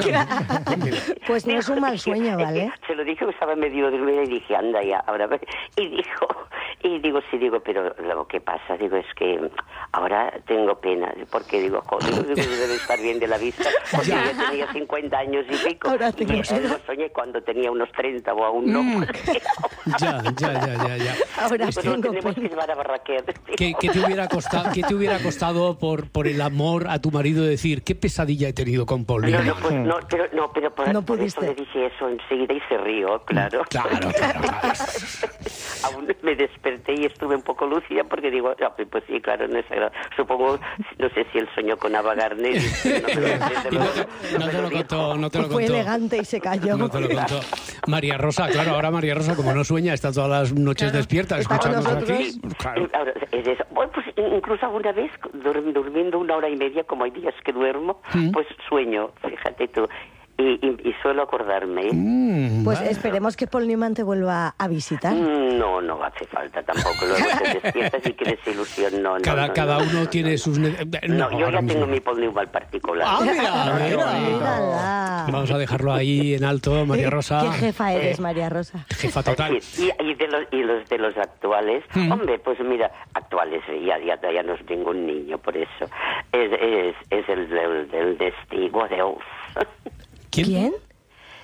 Pues no es un mal sueño, ¿vale? Se lo dije que estaba medio dormida y dije, anda ya, ahora ve. Y dijo, y digo, sí, digo, pero lo que pasa, digo, es que ahora tengo pena, porque digo, joder, digo, debe estar bien de la vista, porque Ya. yo tenía cincuenta años y pico, Ahora y tengo él pena. lo soñé cuando tenía unos treinta o aún no. Mm. Ya, ya, ya, ya, ya. Ahora Pues lo tengo tenemos que pena. llevar a Barraquer. ¿Qué, qué te hubiera costado, qué te hubiera costado por, por el amor a tu marido decir qué pesadilla he tenido con Paul No, Newman? no, pues no, pero, no, pero por, No por eso pudiste. le dije eso enseguida y se rió, claro. Claro, claro, claro. Aún me desperté y estuve un poco lúcida porque digo, ah, pues sí, claro, no es agrada- supongo, no sé si él soñó con Ava Gardner. y no, me lo- desde Y no luego te, no me te lo dijo. contó, no te lo Fue contó. elegante y se cayó. No te lo contó. María Rosa, claro, ahora María Rosa, como no sueña, está todas las noches despierta, Está con escuchándonos nosotros. aquí. Claro. Eh, ahora, es eso. Bueno, pues incluso alguna vez dur- durmiendo una hora y media, como hay días que duermo, Mm. pues sueño, fíjate tú. Y, y, y suelo acordarme. ¿eh? Mm, Pues vale. esperemos que Paul Newman te vuelva a visitar. Mm, No, no hace falta tampoco. Luego te despiertas y que desilusión. No, no, Cada, no, cada no, uno no, tiene no. sus... ne- No, yo ahora ya mismo tengo no. mi Paul Newman particular. Ah, mira, mira. Mírala. Vamos a dejarlo ahí en alto, María Rosa. Qué jefa eres, María Rosa. Jefa total. Sí, y, y de los, y los de los actuales, Mm. hombre, pues mira, actuales, ya, ya, ya no es ningún niño, por eso. Es, es, es el del, del testigo de Oath. ¿Quién? ¿Quién?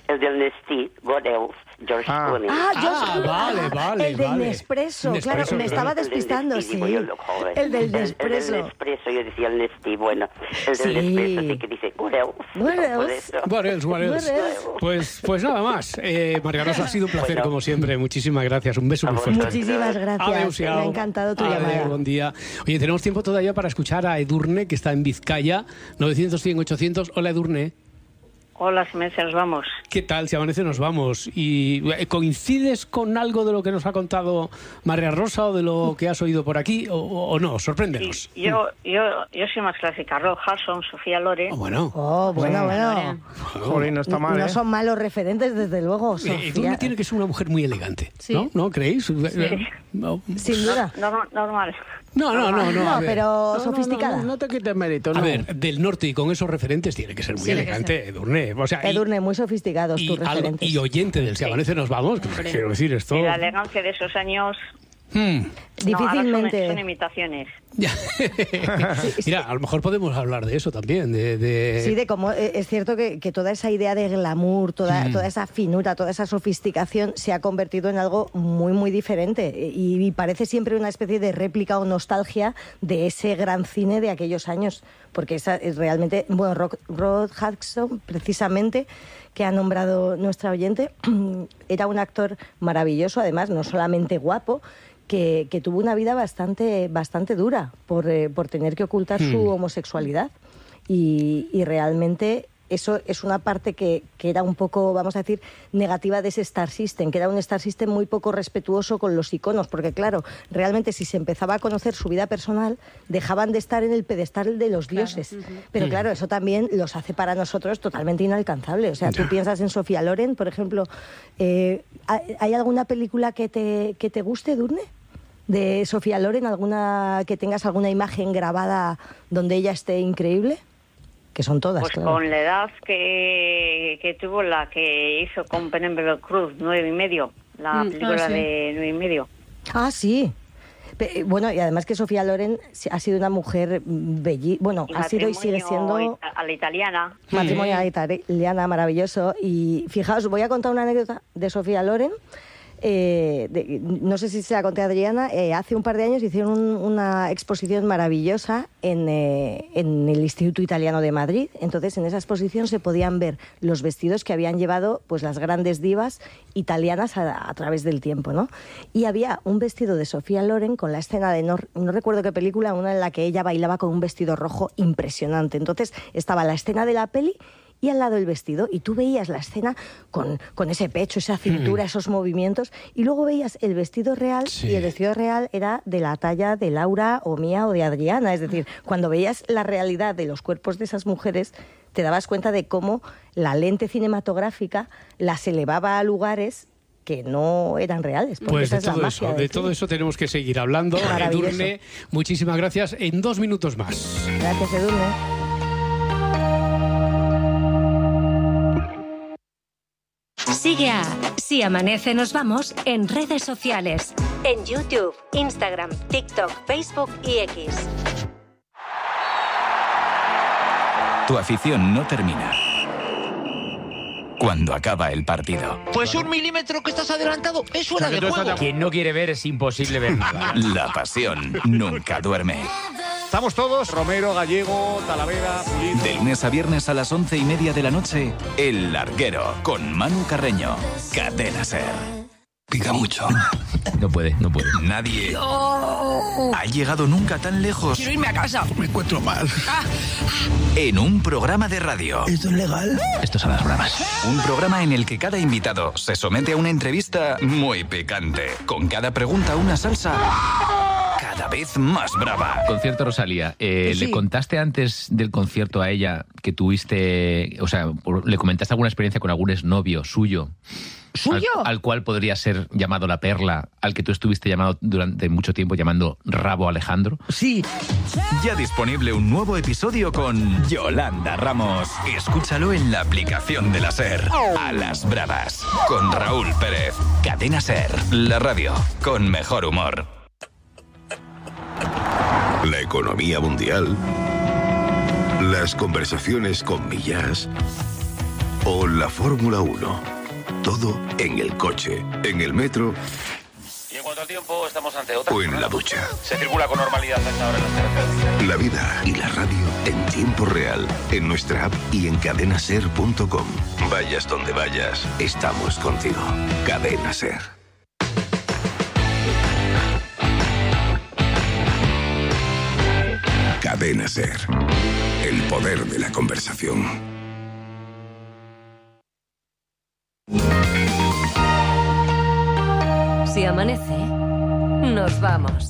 El del Nestí, what else? George Ah. Clooney. Ah, George Ah, Clooney. vale, vale, El del vale. Nespresso, Nespresso, claro, me claro. estaba El del despistando, Nestí, sí. digo yo, lo joven. El del El, el Nespresso. del Nespresso, yo decía el Nestí, bueno. El del Sí. Nespresso sí que dice, what else? What Por else? eso. What else, what else? What else? Pues, pues nada más. Eh, María Rosa, ha sido un placer, Bueno. como siempre. Muchísimas gracias. Un beso muy fuerte. Muchísimas gracias. Adeu-siau. Me ha encantado tu Adeu, llamada. Buen día. Oye, tenemos tiempo todavía para escuchar a Edurne, que está en Vizcaya. novecientos, cien, ochocientos. Hola, Edurne. Hola, si nos vamos. ¿Qué tal? Si amanece nos vamos. ¿Y eh, coincides con algo de lo que nos ha contado María Rosa o de lo que has oído por aquí o, o no? Sorpréndenos. Yo, yo, yo soy más clásica. Rob Hudson, Sofía Loren. Oh, bueno. Oh, bueno, bueno. Joder, no está mal, No ¿eh? son malos referentes, desde luego. Eh, Sofía. Edurne tiene que ser una mujer muy elegante, Sí. ¿no? ¿No creéis? Eh, no. Sin duda. No, no, normal. No, no, no, no. a ver. pero No, no, sofisticada. No, no te quites mérito, A no. ver, del norte y con esos referentes tiene que ser muy Tiene que elegante, Edurne. O sea, y- Edurne, muy sofisticados y, tus algo- referentes. y oyente del Si Amanece Nos Vamos, que quiero decir esto. Y la elegancia de esos años. Hmm. No, ahora son- Difícilmente. son imitaciones. Mira, a lo mejor podemos hablar de eso también, de... de- Sí, de cómo eh, es cierto que, que toda esa idea de glamour, toda, Mm. toda esa finura, toda esa sofisticación se ha convertido en algo muy, muy diferente. Y, y parece siempre una especie de réplica o nostalgia de ese gran cine de aquellos años. Porque esa es realmente, bueno, Rock- Rod Hudson, precisamente, que ha nombrado nuestra oyente, era un actor maravilloso, además, no solamente guapo, que, que tuvo una vida bastante, bastante dura por, eh, por tener que ocultar Hmm. su homosexualidad. Y, y realmente eso es una parte que, que era un poco, vamos a decir, negativa de ese Star System, que era un Star System muy poco respetuoso con los iconos, porque claro, realmente si se empezaba a conocer su vida personal, dejaban de estar en el pedestal de los dioses. Pero Mm. claro, eso también los hace para nosotros totalmente inalcanzables. O sea, tú piensas en Sofía Loren, por ejemplo, eh, ¿hay alguna película que te, que te guste, Durne? De Sofía Loren, alguna que tengas alguna imagen grabada donde ella esté increíble, que son todas, Pues claro. con la edad que, que tuvo la que hizo con Penélope Cruz, nueve y medio, la Mm, película ah, sí. de nueve y medio. Ah, sí. Pe- Bueno, y además que Sofía Loren ha sido una mujer bellísima, bueno, Y ha sido y sigue matrimonio siendo a la italiana. matrimonio italiana maravilloso. Y fijaos, voy a contar una anécdota de Sofía Loren. Eh, de- no sé si se la conté a Adriana, eh, hace un par de años hicieron un- una exposición maravillosa en, eh, en el Instituto Italiano de Madrid. Entonces, en esa exposición se podían ver los vestidos que habían llevado pues las grandes divas italianas a, a través del tiempo, ¿no? Y había un vestido de Sofía Loren con la escena de, no, no recuerdo qué película, una en la que ella bailaba con un vestido rojo impresionante. Entonces, estaba la escena de la peli y al lado el vestido, y tú veías la escena con, con ese pecho, esa cintura, Mm. esos movimientos, y luego veías el vestido real, Sí. y el vestido real era de la talla de Laura o mía o de Adriana. Es decir, cuando veías la realidad de los cuerpos de esas mujeres, te dabas cuenta de cómo la lente cinematográfica las elevaba a lugares que no eran reales. Porque Pues esa de es la todo magia eso, del de todo cine. eso tenemos que seguir hablando. Maravilloso. Edurne, muchísimas gracias. En dos minutos más. Gracias, Edurne. Sigue a Si Amanece Nos Vamos en redes sociales. En YouTube, Instagram, TikTok, Facebook y X. Tu afición no termina cuando acaba el partido. Pues un milímetro que estás adelantado es fuera de juego. Quien no quiere ver es imposible ver nada. La pasión nunca duerme. Estamos todos, Romero, Gallego, Talavera, Pulido. De lunes a viernes a las once y media de la noche, El Larguero, con Manu Carreño. Cadena Ser. Pica mucho. No puede, no puede. Nadie ha llegado nunca tan lejos. Quiero irme a casa. Me encuentro mal. En un programa de radio. ¿Esto es legal? Estos son las bravas. Un programa en el que cada invitado se somete a una entrevista muy picante. Con cada pregunta una salsa cada vez más brava. Concierto Rosalía, eh, Sí. ¿le contaste antes del concierto a ella que tuviste, o sea, le comentaste alguna experiencia con algún exnovio suyo? ¿Suyo? Al, al cual podría ser llamado La Perla, al que tú estuviste llamado durante mucho tiempo llamando Rabo Alejandro. Sí. Ya disponible un nuevo episodio con Yolanda Ramos. Escúchalo en la aplicación de la SER. A las bravas. Con Raúl Pérez. Cadena SER. La radio con mejor humor. La economía mundial, las conversaciones con Millás o la Fórmula uno. Todo en el coche, en el metro. Y en cuanto al tiempo, estamos ante otra. O en la ducha. Se circula con normalidad a esta hora en las carreteras. La vida y la radio en tiempo real, en nuestra app y en cadena ser punto com. Vayas donde vayas, estamos contigo. Cadena Ser. Cadena Ser. El poder de la conversación. Si amanece, nos vamos.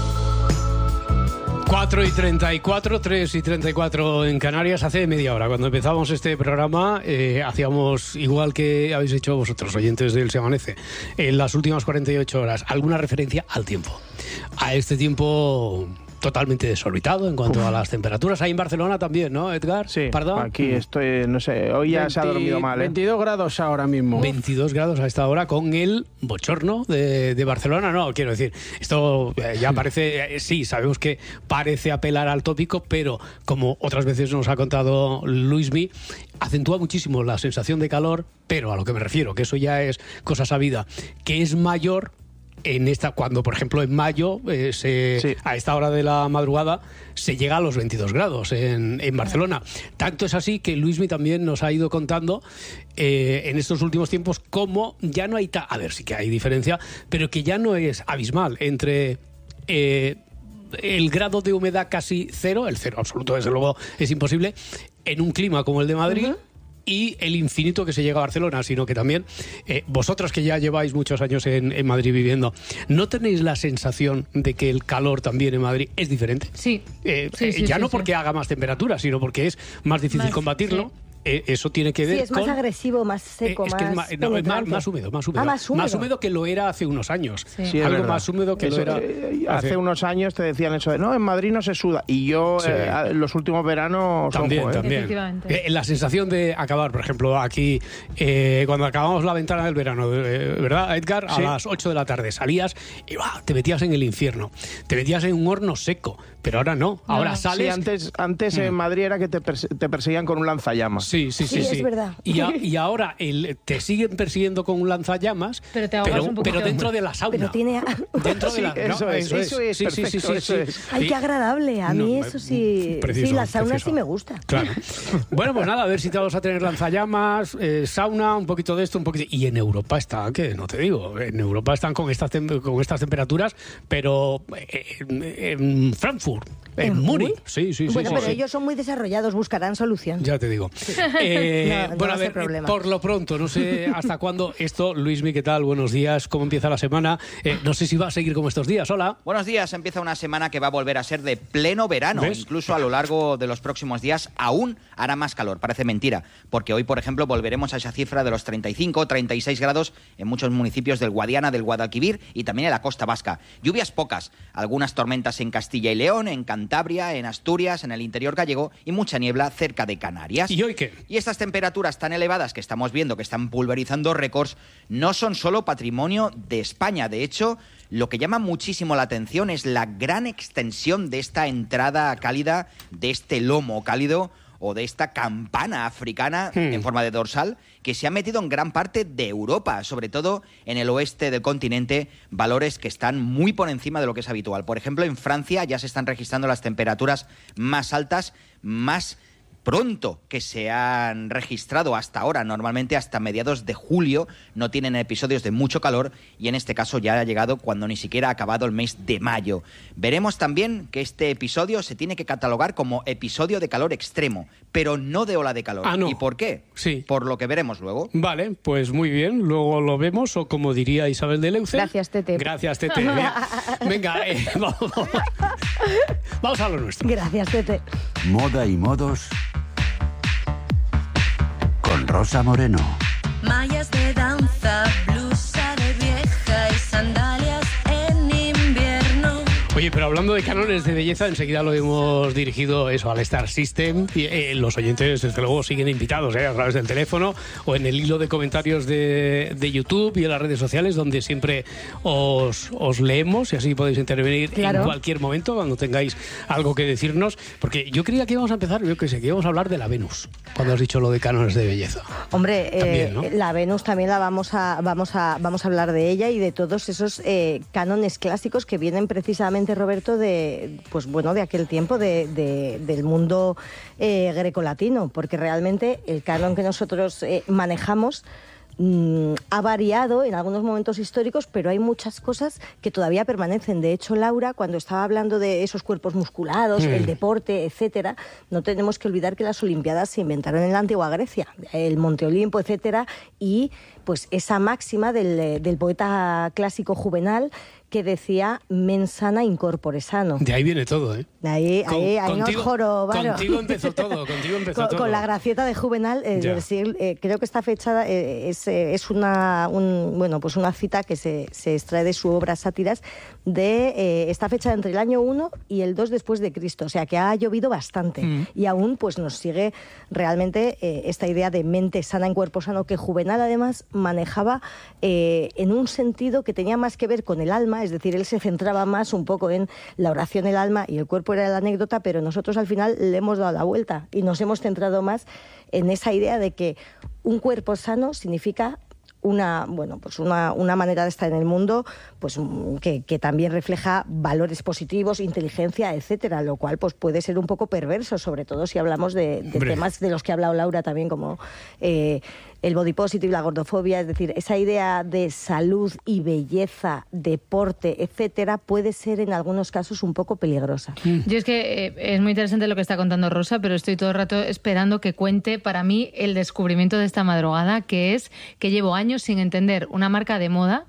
cuatro y treinta y cuatro, tres y treinta y cuatro en Canarias. Hace media hora, cuando empezamos este programa, eh, hacíamos, igual que habéis hecho vosotros, oyentes del Se Amanece, en las últimas cuarenta y ocho horas, alguna referencia al tiempo. A este tiempo totalmente desorbitado en cuanto Uf. a las temperaturas. Ahí en Barcelona también, ¿no, Edgar? Sí, ¿Pardón? Aquí estoy, no sé, hoy ya veinte, se ha dormido mal, ¿eh? veintidós grados ahora mismo. veintidós grados a esta hora con el bochorno de, de Barcelona. No, quiero decir, esto ya parece, eh, sí, sabemos que parece apelar al tópico, pero como otras veces nos ha contado Luismi, acentúa muchísimo la sensación de calor, pero a lo que me refiero, que eso ya es cosa sabida, que es mayor en esta, cuando por ejemplo en mayo eh, se, sí. a esta hora de la madrugada se llega a los veintidós grados en, en Barcelona. Tanto es así que Luismi también nos ha ido contando eh, en estos últimos tiempos cómo ya no hay ta- a ver, sí que hay diferencia, pero que ya no es abismal entre eh, el grado de humedad casi cero, el cero absoluto desde luego es imposible, en un clima como el de Madrid, uh-huh. y el infinito que se llega a Barcelona, sino que también eh, vosotras que ya lleváis muchos años en, en Madrid viviendo, ¿no tenéis la sensación de que el calor también en Madrid es diferente? Sí. Eh, sí, eh, sí ya sí, no sí. porque haga más temperatura, sino porque es más difícil más, combatirlo. Sí. Eh, eso tiene que ver sí, es más con, agresivo, más seco, eh, es más, que es más, no, es más, más húmedo, más húmedo. Ah, más húmedo. Más húmedo que lo era hace unos años. Sí. Sí, algo verdad. más húmedo que eso, lo era eh, hace... hace unos años te decían eso de no, en Madrid no se suda. Y yo sí. eh, los últimos veranos también, ojo, también. Eh, la sensación de acabar, por ejemplo, aquí eh, cuando acabamos la ventana del verano, eh, ¿verdad, Edgar? A sí. las ocho de la tarde salías y bah, te metías en el infierno. Te metías en un horno seco. Pero ahora no, ahora no. sales... Sí, antes, antes mm. en Madrid era que te, perse- te perseguían con un lanzallamas. Sí, sí, sí. Sí, sí. es verdad. Y, a, y ahora el, te siguen persiguiendo con un lanzallamas, pero, te ahogas pero, un poquito. pero dentro de la sauna. Pero tiene... Dentro de la... Sí, eso, no, es, eso es, eso es, sí, perfecto, sí, sí, eso sí, es. sí. Ay, qué agradable, a mí no, eso sí... Preciso, sí, la sauna preciso. Sí me gusta. Claro. Bueno, pues nada, a ver si te vamos a tener lanzallamas, eh, sauna, un poquito de esto, un poquito... Y en Europa está, que no te digo, en Europa están con estas, tem- con estas temperaturas, pero en, en Frankfurt, en, ¿En Múnich, sí, sí, sí. Bueno, sí, pero sí. ellos son muy desarrollados, buscarán solución. Ya te digo. Sí. Eh, no, bueno, no a ver, problema. por lo pronto, no sé hasta cuándo esto. Luismi, ¿qué tal? Buenos días, ¿cómo empieza la semana? Eh, no sé si va a seguir como estos días, hola. Buenos días, empieza una semana que va a volver a ser de pleno verano. ¿Ves? Incluso a lo largo de los próximos días aún hará más calor, parece mentira, porque hoy, por ejemplo, volveremos a esa cifra de los treinta y cinco, treinta y seis grados en muchos municipios del Guadiana, del Guadalquivir y también en la costa vasca. Lluvias pocas, algunas tormentas en Castilla y León, en Cantabria, en Asturias, en el interior gallego y mucha niebla cerca de Canarias. ¿Y hoy qué? Y estas temperaturas tan elevadas que estamos viendo, que están pulverizando récords, no son solo patrimonio de España. De hecho, lo que llama muchísimo la atención es la gran extensión de esta entrada cálida, de este lomo cálido o de esta campana africana hmm. en forma de dorsal, que se ha metido en gran parte de Europa, sobre todo en el oeste del continente, valores que están muy por encima de lo que es habitual. Por ejemplo, en Francia ya se están registrando las temperaturas más altas, más pronto que se han registrado hasta ahora. Normalmente hasta mediados de julio no tienen episodios de mucho calor y en este caso ya ha llegado cuando ni siquiera ha acabado el mes de mayo. Veremos también que este episodio se tiene que catalogar como episodio de calor extremo, pero no de ola de calor. Ah, no. ¿Y por qué? Sí. Por lo que veremos luego. Vale, pues muy bien, luego lo vemos, o como diría Isabel de Leuce. Gracias, Tete. Gracias, Tete. Venga, eh, vamos, vamos a lo nuestro. Gracias, Tete. Moda y modos con Rosa Moreno. Mallas de danza, blusa de vieja y sandalias en invierno. Oye, pero pero hablando de cánones de belleza, enseguida lo hemos dirigido eso al Star System. Y, eh, los oyentes, desde luego, siguen invitados eh, a través del teléfono o en el hilo de comentarios de, de YouTube y en las redes sociales, donde siempre os, os leemos y así podéis intervenir claro. en cualquier momento cuando tengáis algo que decirnos. Porque yo creía que íbamos a empezar, yo que sé, que íbamos a hablar de la Venus, cuando has dicho lo de cánones de belleza. Hombre, también, eh, ¿no? La Venus también la vamos a, vamos a, vamos a hablar de ella y de todos esos eh, cánones clásicos que vienen precisamente, Roberto, de, pues bueno, de aquel tiempo, de, de, del mundo eh, grecolatino, porque realmente el canon que nosotros eh, manejamos mmm, ha variado en algunos momentos históricos, pero hay muchas cosas que todavía permanecen. De hecho, Laura, cuando estaba hablando de esos cuerpos musculados, mm. el deporte, etcétera, no tenemos que olvidar que las Olimpiadas se inventaron en la antigua Grecia, el Monte Olimpo, etcétera, y pues esa máxima del, del poeta clásico Juvenal, que decía mens sana in corpore sano. De ahí viene todo, ¿eh? De ahí, Con, ahí, ahí contigo, nos jorobaron. Contigo empezó todo, contigo empezó con, todo. Con la gracieta de Juvenal, eh, del siglo, eh, creo que esta fecha eh, es, eh, es una, un, bueno, pues una cita que se, se extrae de su obra Sátiras, de eh, esta fecha entre el año uno y el dos después de Cristo, o sea que ha llovido bastante mm. y aún pues nos sigue realmente eh, esta idea de mente sana en cuerpo sano, que Juvenal además manejaba eh, en un sentido que tenía más que ver con el alma, es decir, él se centraba más un poco en la oración, el alma, y el cuerpo era la anécdota, pero nosotros al final le hemos dado la vuelta y nos hemos centrado más en esa idea de que un cuerpo sano significa una, bueno, pues una, una manera de estar en el mundo, pues que, que también refleja valores positivos, inteligencia, etcétera, lo cual pues puede ser un poco perverso, sobre todo si hablamos de, de temas de los que ha hablado Laura también, como eh, el body positive, la gordofobia, es decir, esa idea de salud y belleza, deporte, etcétera, puede ser en algunos casos un poco peligrosa. Yo es que eh, es muy interesante lo que está contando Rosa, pero estoy todo el rato esperando que cuente para mí el descubrimiento de esta madrugada, que es que llevo años sin entender una marca de moda.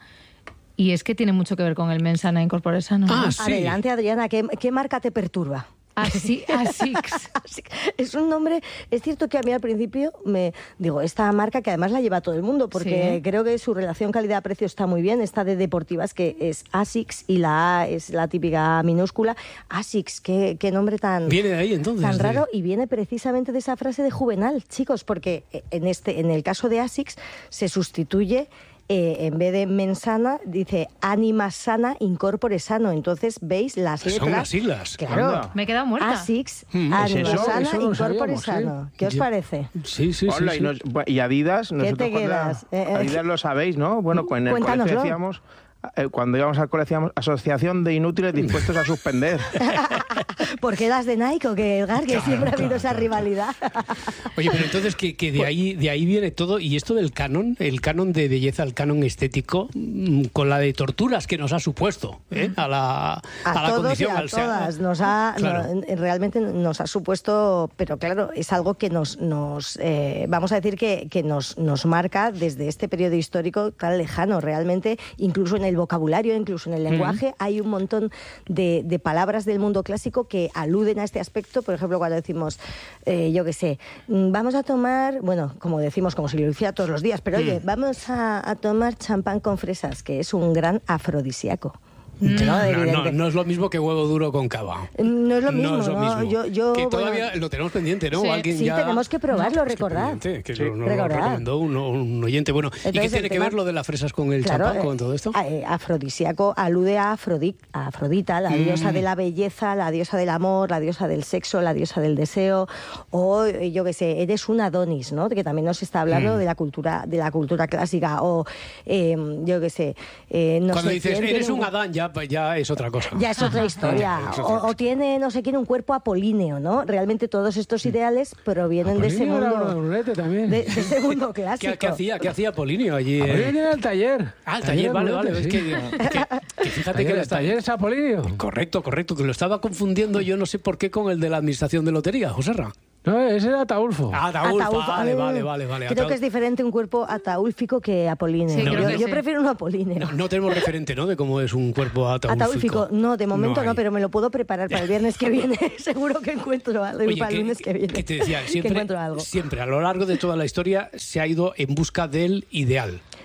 Y es que tiene mucho que ver con el mens sana in corpore sano. ¿No? Ah, sí. Adelante, Adriana, ¿qué, qué marca te perturba? Así, Asics. Es un nombre, es cierto que a mí al principio me digo, esta marca que además la lleva todo el mundo, porque sí. creo que su relación calidad-precio está muy bien, esta de deportivas que es Asics y la A es la típica minúscula. Asics, qué, qué nombre tan, viene de ahí, entonces, tan raro, y viene precisamente de esa frase de Juvenal, chicos, porque en, este, en el caso de Asics se sustituye Eh, en vez de mensana, dice anima sana in corpore sano. Entonces, ¿veis las letras? Son las siglas. Claro. Anda. Me he quedado muerta. Asics, mm, anima eso, sana eso in no corpore sabíamos, sano. ¿sí? ¿Qué os Yo, parece? Sí, sí, Hola, sí. Y, nos, y Adidas, nosotros ¿Qué te quedas? La, Adidas lo sabéis, ¿no? Bueno, en el Cuéntanoslo. colegio decíamos, eh, cuando íbamos al colegio decíamos Asociación de Inútiles Dispuestos a Suspender. ¿Por qué das de Nike o qué, Edgar? Que Claro, siempre ha habido claro, esa claro. rivalidad. Oye, pero entonces que, que de ahí de ahí viene todo, y esto del canon, el canon de belleza, el canon estético, mmm, con la de torturas que nos ha supuesto ¿eh? a la, a a la todos condición, y a al ser, todas ¿no? nos ha Claro. no, realmente nos ha supuesto, pero claro, es algo que nos nos eh, vamos a decir que, que nos nos marca desde este periodo histórico tan lejano. Realmente, incluso en el vocabulario, incluso en el lenguaje, mm. hay un montón de, de palabras del mundo clásico que aluden a este aspecto. Por ejemplo, cuando decimos, eh, yo qué sé, vamos a tomar, bueno, como decimos, como si lo hiciera todos los días, pero mm. oye, vamos a, a tomar champán con fresas, que es un gran afrodisíaco. No, no, no, no es lo mismo que huevo duro con cava. No es lo mismo, no. Es lo ¿no? mismo. Yo, yo, que todavía bueno, lo tenemos pendiente, ¿no? Sí, ¿Alguien sí ya... tenemos que probarlo, no, recordad. Que, que sí, lo, recordad. lo recomendó un, un oyente. Bueno, Entonces, ¿y qué tiene que tema, ver lo de las fresas con el claro, champán, con todo esto? Eh, afrodisíaco alude a, Afrodit, a Afrodita, la mm. diosa de la belleza, la diosa del amor, la diosa del sexo, la diosa del deseo, o yo qué sé, eres un Adonis, ¿no? Que también nos está hablando mm. de la cultura de la cultura clásica, o eh, yo qué sé... Eh, no Cuando sé dices, quién eres tiene un Adán, ya, ya es otra cosa. Ya es otra historia. O, o tiene, no sé quién, un cuerpo apolíneo, ¿no? Realmente todos estos ideales provienen de ese mundo... También. De, de ese mundo clásico. ¿Qué, qué hacía, ¿Qué hacía Apolinio allí? Apolinio era el taller. Ah, el taller, vale, vale. Es que, que, que fíjate taller, que... El taller es Apolinio. Correcto, correcto. Que lo estaba confundiendo yo no sé por qué con el de la Administración de Lotería, Joserra. No, ese era Ataulfo. Ah, Ataulfo, Ataulfo. Vale, vale, vale, vale. Creo que es diferente un cuerpo ataúlfico que apolíneo. Sí, yo no, yo sí. prefiero un apolíneo. No, no tenemos referente, ¿no?, de cómo es un cuerpo ataúlfico. Ataúlfico, no, de momento no, no, no, pero me lo puedo preparar para el viernes que viene. Seguro que encuentro algo. Oye, para el que, lunes que viene. Que te decía, siempre, que encuentro algo. siempre a lo largo de toda la historia se ha ido en busca del ideal.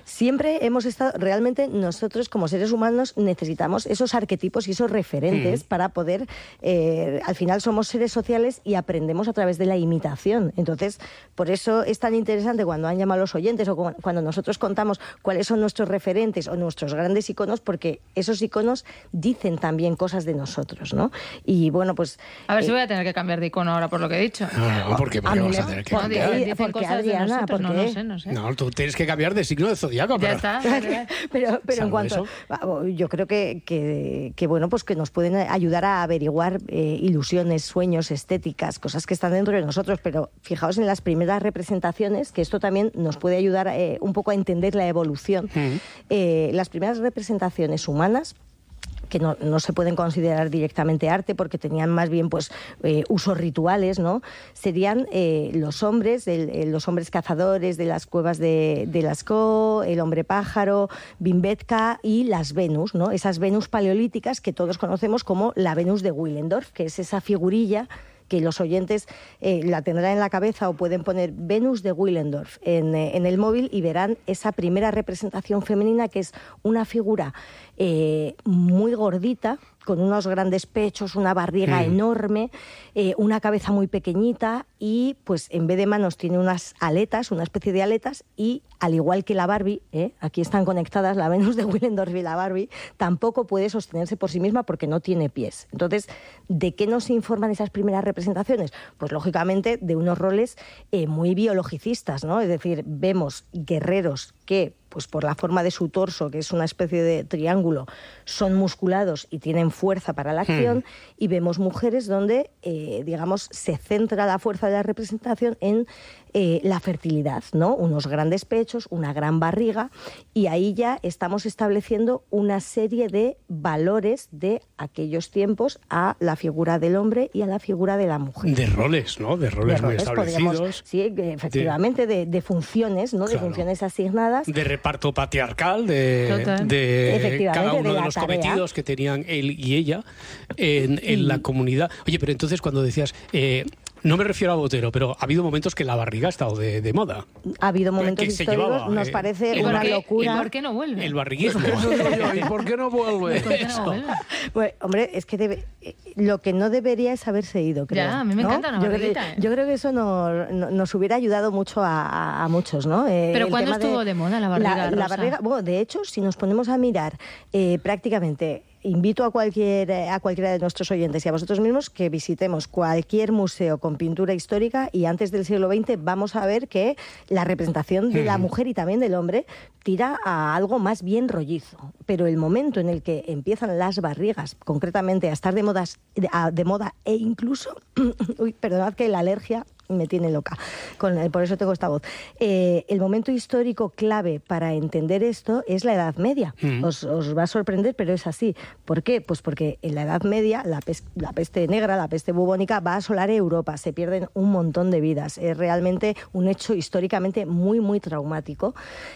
siempre hemos estado, realmente nosotros como seres humanos necesitamos esos arquetipos y esos referentes mm. para poder, eh, al final somos seres sociales y aprendemos a través de la imitación. Entonces, por eso es tan interesante cuando han llamado a los oyentes o cuando nosotros contamos cuáles son nuestros referentes o nuestros grandes iconos, porque esos iconos dicen también cosas de nosotros, ¿no? Y bueno, pues... A ver eh, si voy a tener que cambiar de icono ahora por lo que he dicho. No, no, porque a mí vas me, a tener que porque, cambiar. Dicen porque cosas Adriana, de nosotros, ¿por no, qué? no sé, no sé. No, tú tienes que cambiar de signo de zodiaco. Ya pero... está. pero pero en cuanto... Eso? Yo creo que, que, que, bueno, pues que nos pueden ayudar a averiguar eh, ilusiones, sueños, estéticas, cosas que están dentro de nosotros, pero fijaos en las primeras representaciones, que esto también nos puede ayudar eh, un poco a entender la evolución. Mm. Eh, las primeras representaciones humanas, que no, no se pueden considerar directamente arte porque tenían más bien pues eh, usos rituales, ¿no? Serían eh, los hombres, el, el, los hombres cazadores de las cuevas de, de Lascaux, el hombre pájaro, Bimbetka y las Venus, ¿no? Esas Venus paleolíticas que todos conocemos como la Venus de Willendorf, que es esa figurilla que los oyentes eh, la tendrán en la cabeza, o pueden poner Venus de Willendorf en, eh, en el móvil y verán esa primera representación femenina, que es una figura eh, muy gordita, con unos grandes pechos, una barriga mm. enorme, eh, una cabeza muy pequeñita y pues en vez de manos tiene unas aletas, una especie de aletas, y al igual que la Barbie, ¿eh? aquí están conectadas la Venus de Willendorf y la Barbie, tampoco puede sostenerse por sí misma porque no tiene pies. Entonces, ¿de qué nos informan esas primeras representaciones? Pues lógicamente de unos roles eh, muy biologicistas, ¿no? Es decir, vemos guerreros que, pues por la forma de su torso, que es una especie de triángulo, son musculados y tienen fuerza para la acción, mm. y vemos mujeres donde, eh, digamos, se centra la fuerza de la representación en eh, la fertilidad, ¿no? Unos grandes pechos, una gran barriga, y ahí ya estamos estableciendo una serie de valores de aquellos tiempos a la figura del hombre y a la figura de la mujer. De roles, ¿no? De roles, de roles muy establecidos. Sí, efectivamente, de, de funciones, ¿no? Claro. De funciones asignadas. De reparto patriarcal, de, de cada uno de, de los tarea. cometidos que tenían él y ella en, en y... la comunidad. Oye, pero entonces cuando decías... Eh, no me refiero a Botero, pero ha habido momentos que la barriga ha estado de, de moda. Ha habido momentos históricos, llevaba, nos eh, parece una qué, locura. ¿Y por qué no vuelve? El barriguismo. ¿Y por qué no vuelve? ¿Por qué no vuelve? Bueno, hombre, es que debe, lo que no debería es haberse ido, creo. Ya, a mí me ¿no? encanta una yo barriguita. Creo, ¿eh? Yo creo que eso no, no, nos hubiera ayudado mucho a, a, a muchos, ¿no? Eh, ¿Pero cuándo estuvo de, de moda la barriga, la, Rosa? La barriga, bueno, de hecho, si nos ponemos a mirar eh, prácticamente... Invito a, cualquier, a cualquiera de nuestros oyentes y a vosotros mismos que visitemos cualquier museo con pintura histórica y antes del siglo veinte vamos a ver que la representación de la mujer y también del hombre tira a algo más bien rollizo. Pero el momento en el que empiezan las barrigas, concretamente a estar de, modas, de, de moda e incluso... uy, perdonad que la alergia... me tiene loca, con, por eso tengo esta voz. Eh, el momento histórico clave para entender esto es la Edad Media. Mm. Os, os va a sorprender, pero es así. ¿Por qué? Pues porque en la Edad Media la, pes, la peste negra, la peste bubónica va a asolar Europa, se pierden un montón de vidas. Es realmente un hecho históricamente muy, muy traumático.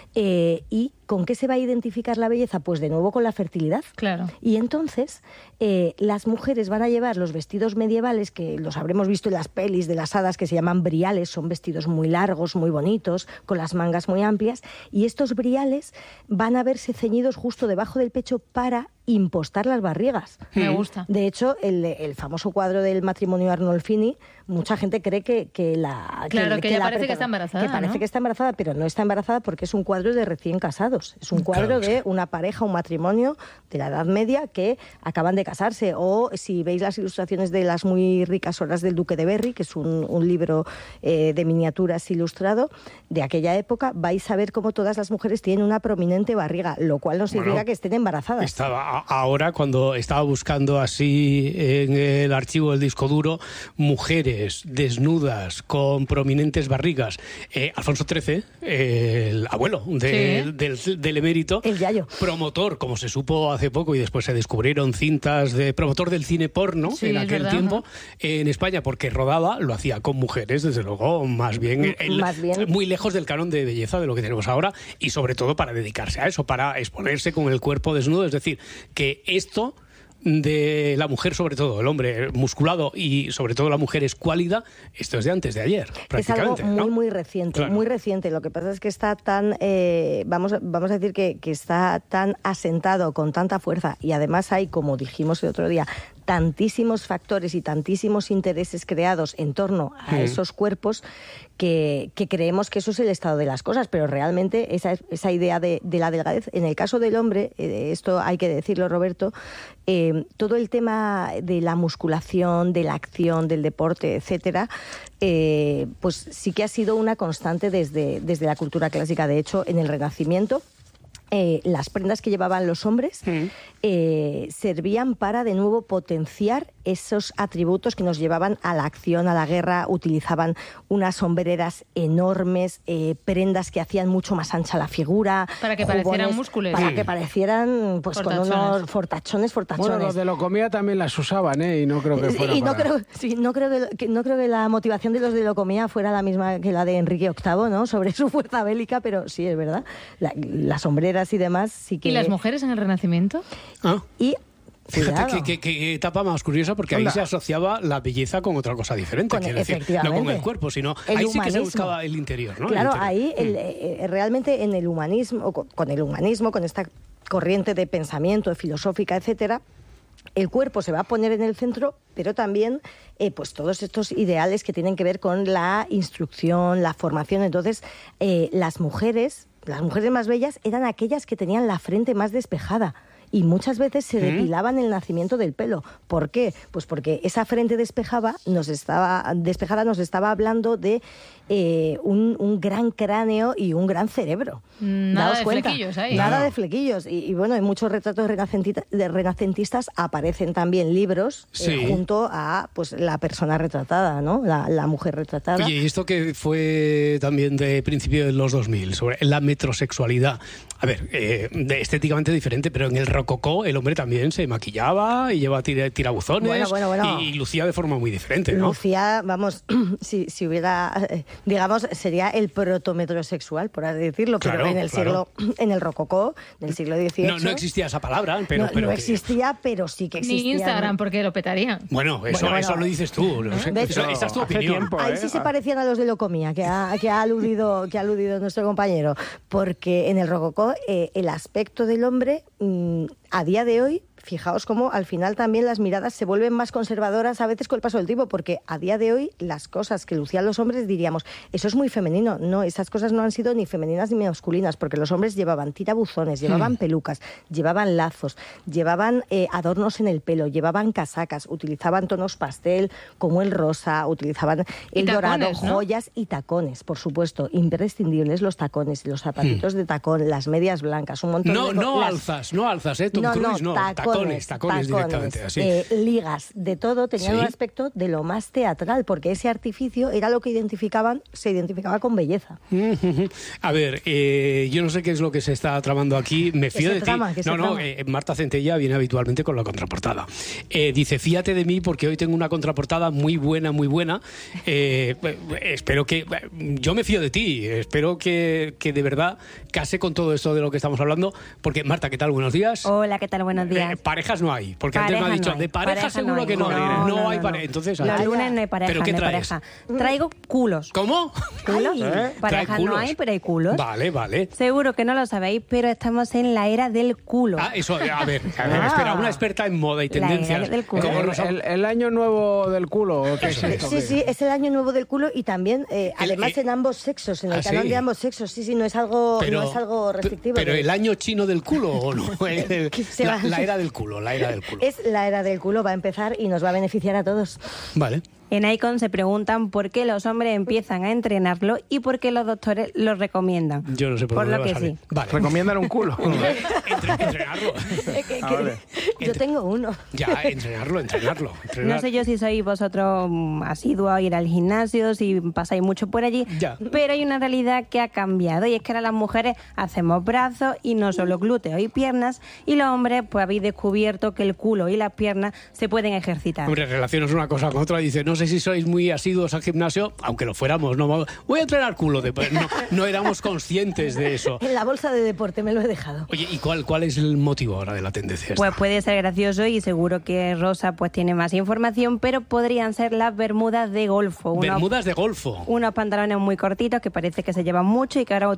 Eh, y ¿con qué se va a identificar la belleza? Pues de nuevo con la fertilidad. Claro. Y entonces eh, las mujeres van a llevar los vestidos medievales, que los habremos visto en las pelis de las hadas, que se llaman briales, son vestidos muy largos, muy bonitos, con las mangas muy amplias, y estos briales van a verse ceñidos justo debajo del pecho para impostar las barrigas. Me gusta. De hecho, el, el famoso cuadro del matrimonio Arnolfini, mucha gente cree que, que la... Claro, que, que, que ella parece preta, que está embarazada, Que parece ¿no? que está embarazada, pero no está embarazada porque es un cuadro de recién casados. Es un cuadro claro, de una pareja, un matrimonio de la Edad Media que acaban de casarse. O si veis las ilustraciones de Las muy ricas horas del Duque de Berry, que es un, un libro eh, de miniaturas ilustrado de aquella época, vais a ver cómo todas las mujeres tienen una prominente barriga, lo cual no significa bueno, que estén embarazadas. Estaba ahora, cuando estaba buscando así en el archivo del disco duro, mujeres desnudas con prominentes barrigas. Eh, Alfonso trece, eh, el abuelo de, sí. del, del emérito, el yayo, promotor, como se supo hace poco, y después se descubrieron cintas de promotor del cine porno sí, en aquel verdad, tiempo, ¿no? En España, porque rodaba, lo hacía con mujeres, desde luego, más bien, el, más bien muy lejos del canon de belleza de lo que tenemos ahora, y sobre todo para dedicarse a eso, para exponerse con el cuerpo desnudo. Es decir, que esto de la mujer, sobre todo, el hombre musculado y sobre todo la mujer escuálida, esto es de antes de ayer, prácticamente. Es algo muy, ¿no? muy reciente, Claro. muy reciente. Lo que pasa es que está tan, eh, vamos, vamos a decir que, que está tan asentado, con tanta fuerza, y además hay, como dijimos el otro día, tantísimos factores y tantísimos intereses creados en torno a Mm. esos cuerpos que, que creemos que eso es el estado de las cosas, pero realmente esa, esa idea de, de la delgadez, en el caso del hombre, eh, esto hay que decirlo, Roberto, eh, todo el tema de la musculación, de la acción, del deporte, etcétera, eh, pues sí que ha sido una constante desde, desde la cultura clásica. De hecho, en el Renacimiento, Eh, las prendas que llevaban los hombres Mm. eh, servían para, de nuevo, potenciar esos atributos que nos llevaban a la acción, a la guerra. Utilizaban unas sombreras enormes, eh, prendas que hacían mucho más ancha la figura. Para que jubones, parecieran músculos. Para Sí. que parecieran, pues, con Fortachones. unos fortachones, fortachones. Bueno, los de Locomía también las usaban, ¿eh? Y no creo que fuera Y no para- creo, sí, no, creo que, que- no creo que la motivación de los de Locomía fuera la misma que la de Enrique octavo, ¿no? Sobre su fuerza bélica, pero sí, es verdad. La- las sombreras y demás sí que... ¿Y las mujeres en el Renacimiento? Ah. Y... Fíjate Cuidado. qué que, que etapa más curiosa, porque ahí Onda. se asociaba la belleza con otra cosa diferente. Con- quiero decir, no efectivamente. con el cuerpo, sino El ahí sí que se humanismo. buscaba el interior, ¿no? El Claro, interior. ahí el, eh, realmente en el humanismo, o con, con el humanismo, con esta corriente de pensamiento, filosófica, etcétera, el cuerpo se va a poner en el centro, pero también eh, pues todos estos ideales que tienen que ver con la instrucción, la formación. Entonces, eh, las mujeres, las mujeres más bellas eran aquellas que tenían la frente más despejada. Y muchas veces se ¿Mm? depilaban el nacimiento del pelo. ¿Por qué? Pues porque esa frente despejaba, nos estaba, despejada nos estaba hablando de eh, un, un gran cráneo y un gran cerebro. Nada Daos de cuenta. flequillos ahí. Nada No. de flequillos. Y, y bueno, en muchos retratos renacentita- de renacentistas aparecen también libros eh, Sí. junto a pues la persona retratada, ¿no? La, la mujer retratada. Oye, y esto que fue también de principio de los dos mil, sobre la metrosexualidad. A ver, eh, de- estéticamente diferente, pero en el rococó el hombre también se maquillaba y llevaba tira- tirabuzones Bueno, bueno, bueno. y lucía de forma muy diferente, ¿no? Lucía, vamos, si, si hubiera, eh, digamos, sería el protometrosexual, por así decirlo, pero Claro, en el claro. siglo, en el rococó del siglo dieciocho. No, no existía esa palabra, pero... no, pero no que- existía, pero sí que existía. Ni Instagram, porque lo petarían. Bueno, eso, Bueno, eso bueno. lo dices tú. no sé. De Eso- hecho, esa es tu hace opinión. tiempo, Ahí ¿eh? sí se parecían a los de Locomía, que ha, que ha aludido que ha aludido nuestro compañero, porque en el rococó eh, el aspecto del hombre mm, a día de hoy, fijaos cómo al final también las miradas se vuelven más conservadoras a veces con el paso del tiempo, porque a día de hoy las cosas que lucían los hombres diríamos, eso es muy femenino. No, esas cosas no han sido ni femeninas ni masculinas, porque los hombres llevaban tirabuzones, llevaban Mm. pelucas, llevaban lazos, llevaban eh, adornos en el pelo, llevaban casacas, utilizaban tonos pastel como el rosa, utilizaban Y el dorado, tacones, ¿no? joyas y tacones, por supuesto, imprescindibles los tacones, los zapatitos de tacón, las medias blancas, un montón No, de no las- alzas, no alzas, ¿eh? Tom no, Cruise, no. no, Tacones, tacones, directamente, así. eh, ligas, de todo, tenían Sí. un aspecto de lo más teatral, porque ese artificio era lo que identificaban, se identificaba con belleza. A ver, eh, yo no sé qué es lo que se está tramando aquí. Me fío se de trama? ti. ¿Qué se No, no, trama? eh, Marta Centella viene habitualmente con la contraportada. Eh, dice, fíjate de mí porque hoy tengo una contraportada muy buena, muy buena. Eh, eh, espero que... Yo me fío de ti. Espero que, que de verdad case con todo esto de lo que estamos hablando. Porque, Marta, ¿qué tal? Buenos días. Hola, ¿qué tal? Buenos días. Eh, parejas no hay. Porque antes me ha Pareja dicho, no hay. de pareja, Pareja seguro no hay. que no. No, No, no, hay no, pareja. no. Entonces, Los ¿a- lunes no hay pareja, ¿Pero qué no hay traes? pareja. Traigo culos. ¿Cómo? ¿Culos? ¿Eh? Parejas Trae no culos. hay, pero hay culos. Vale, vale. Seguro que no lo sabéis, pero estamos en la era del culo. Ah, eso, a ver, a ver, espera, una experta en moda y La era tendencias. del culo. como El, Rosa- el- el año nuevo del culo, ¿o ¿qué es esto? Sí, sí, es el año nuevo del culo y también, eh, El- además, eh, en ambos sexos, en el ¿ah, canon sí? de ambos sexos. Sí, sí, no es algo, Pero- no es algo restrictivo. Pero de- el año chino del culo, ¿o no? El- se la, va- la era del culo, la era del culo. Es la era del culo, va a empezar y nos va a beneficiar a todos. Vale. En Icon se preguntan por qué los hombres empiezan a entrenarlo y por qué los doctores lo recomiendan. Yo no sé por, Por dónde lo va a que salir. sí. Vale. Recomiendan un culo. Entre- entrenarlo. Eh, que- Ah, que- vale. Yo tengo uno. Ya, entrenarlo, entrenarlo. entrenar. No sé yo si sois vosotros mm, asiduos a ir al gimnasio, si pasáis mucho por allí, Ya. pero hay una realidad que ha cambiado y es que ahora las mujeres hacemos brazos y no solo glúteos y piernas, y los hombres pues habéis descubierto que el culo y las piernas se pueden ejercitar. Hombre, relacionas una cosa con otra. Dice, no sé si sois muy asiduos al gimnasio, aunque lo fuéramos. No, voy a entrenar culo. De... No, no éramos conscientes de eso. En la bolsa de deporte me lo he dejado. Oye, ¿y cuál, cuál es el motivo ahora de la tendencia esta? Pues puede ser ser gracioso y seguro que Rosa pues tiene más información, pero podrían ser las bermudas de golfo. Unos, bermudas de golfo. Unos pantalones muy cortitos que parece que se llevan mucho y que ahora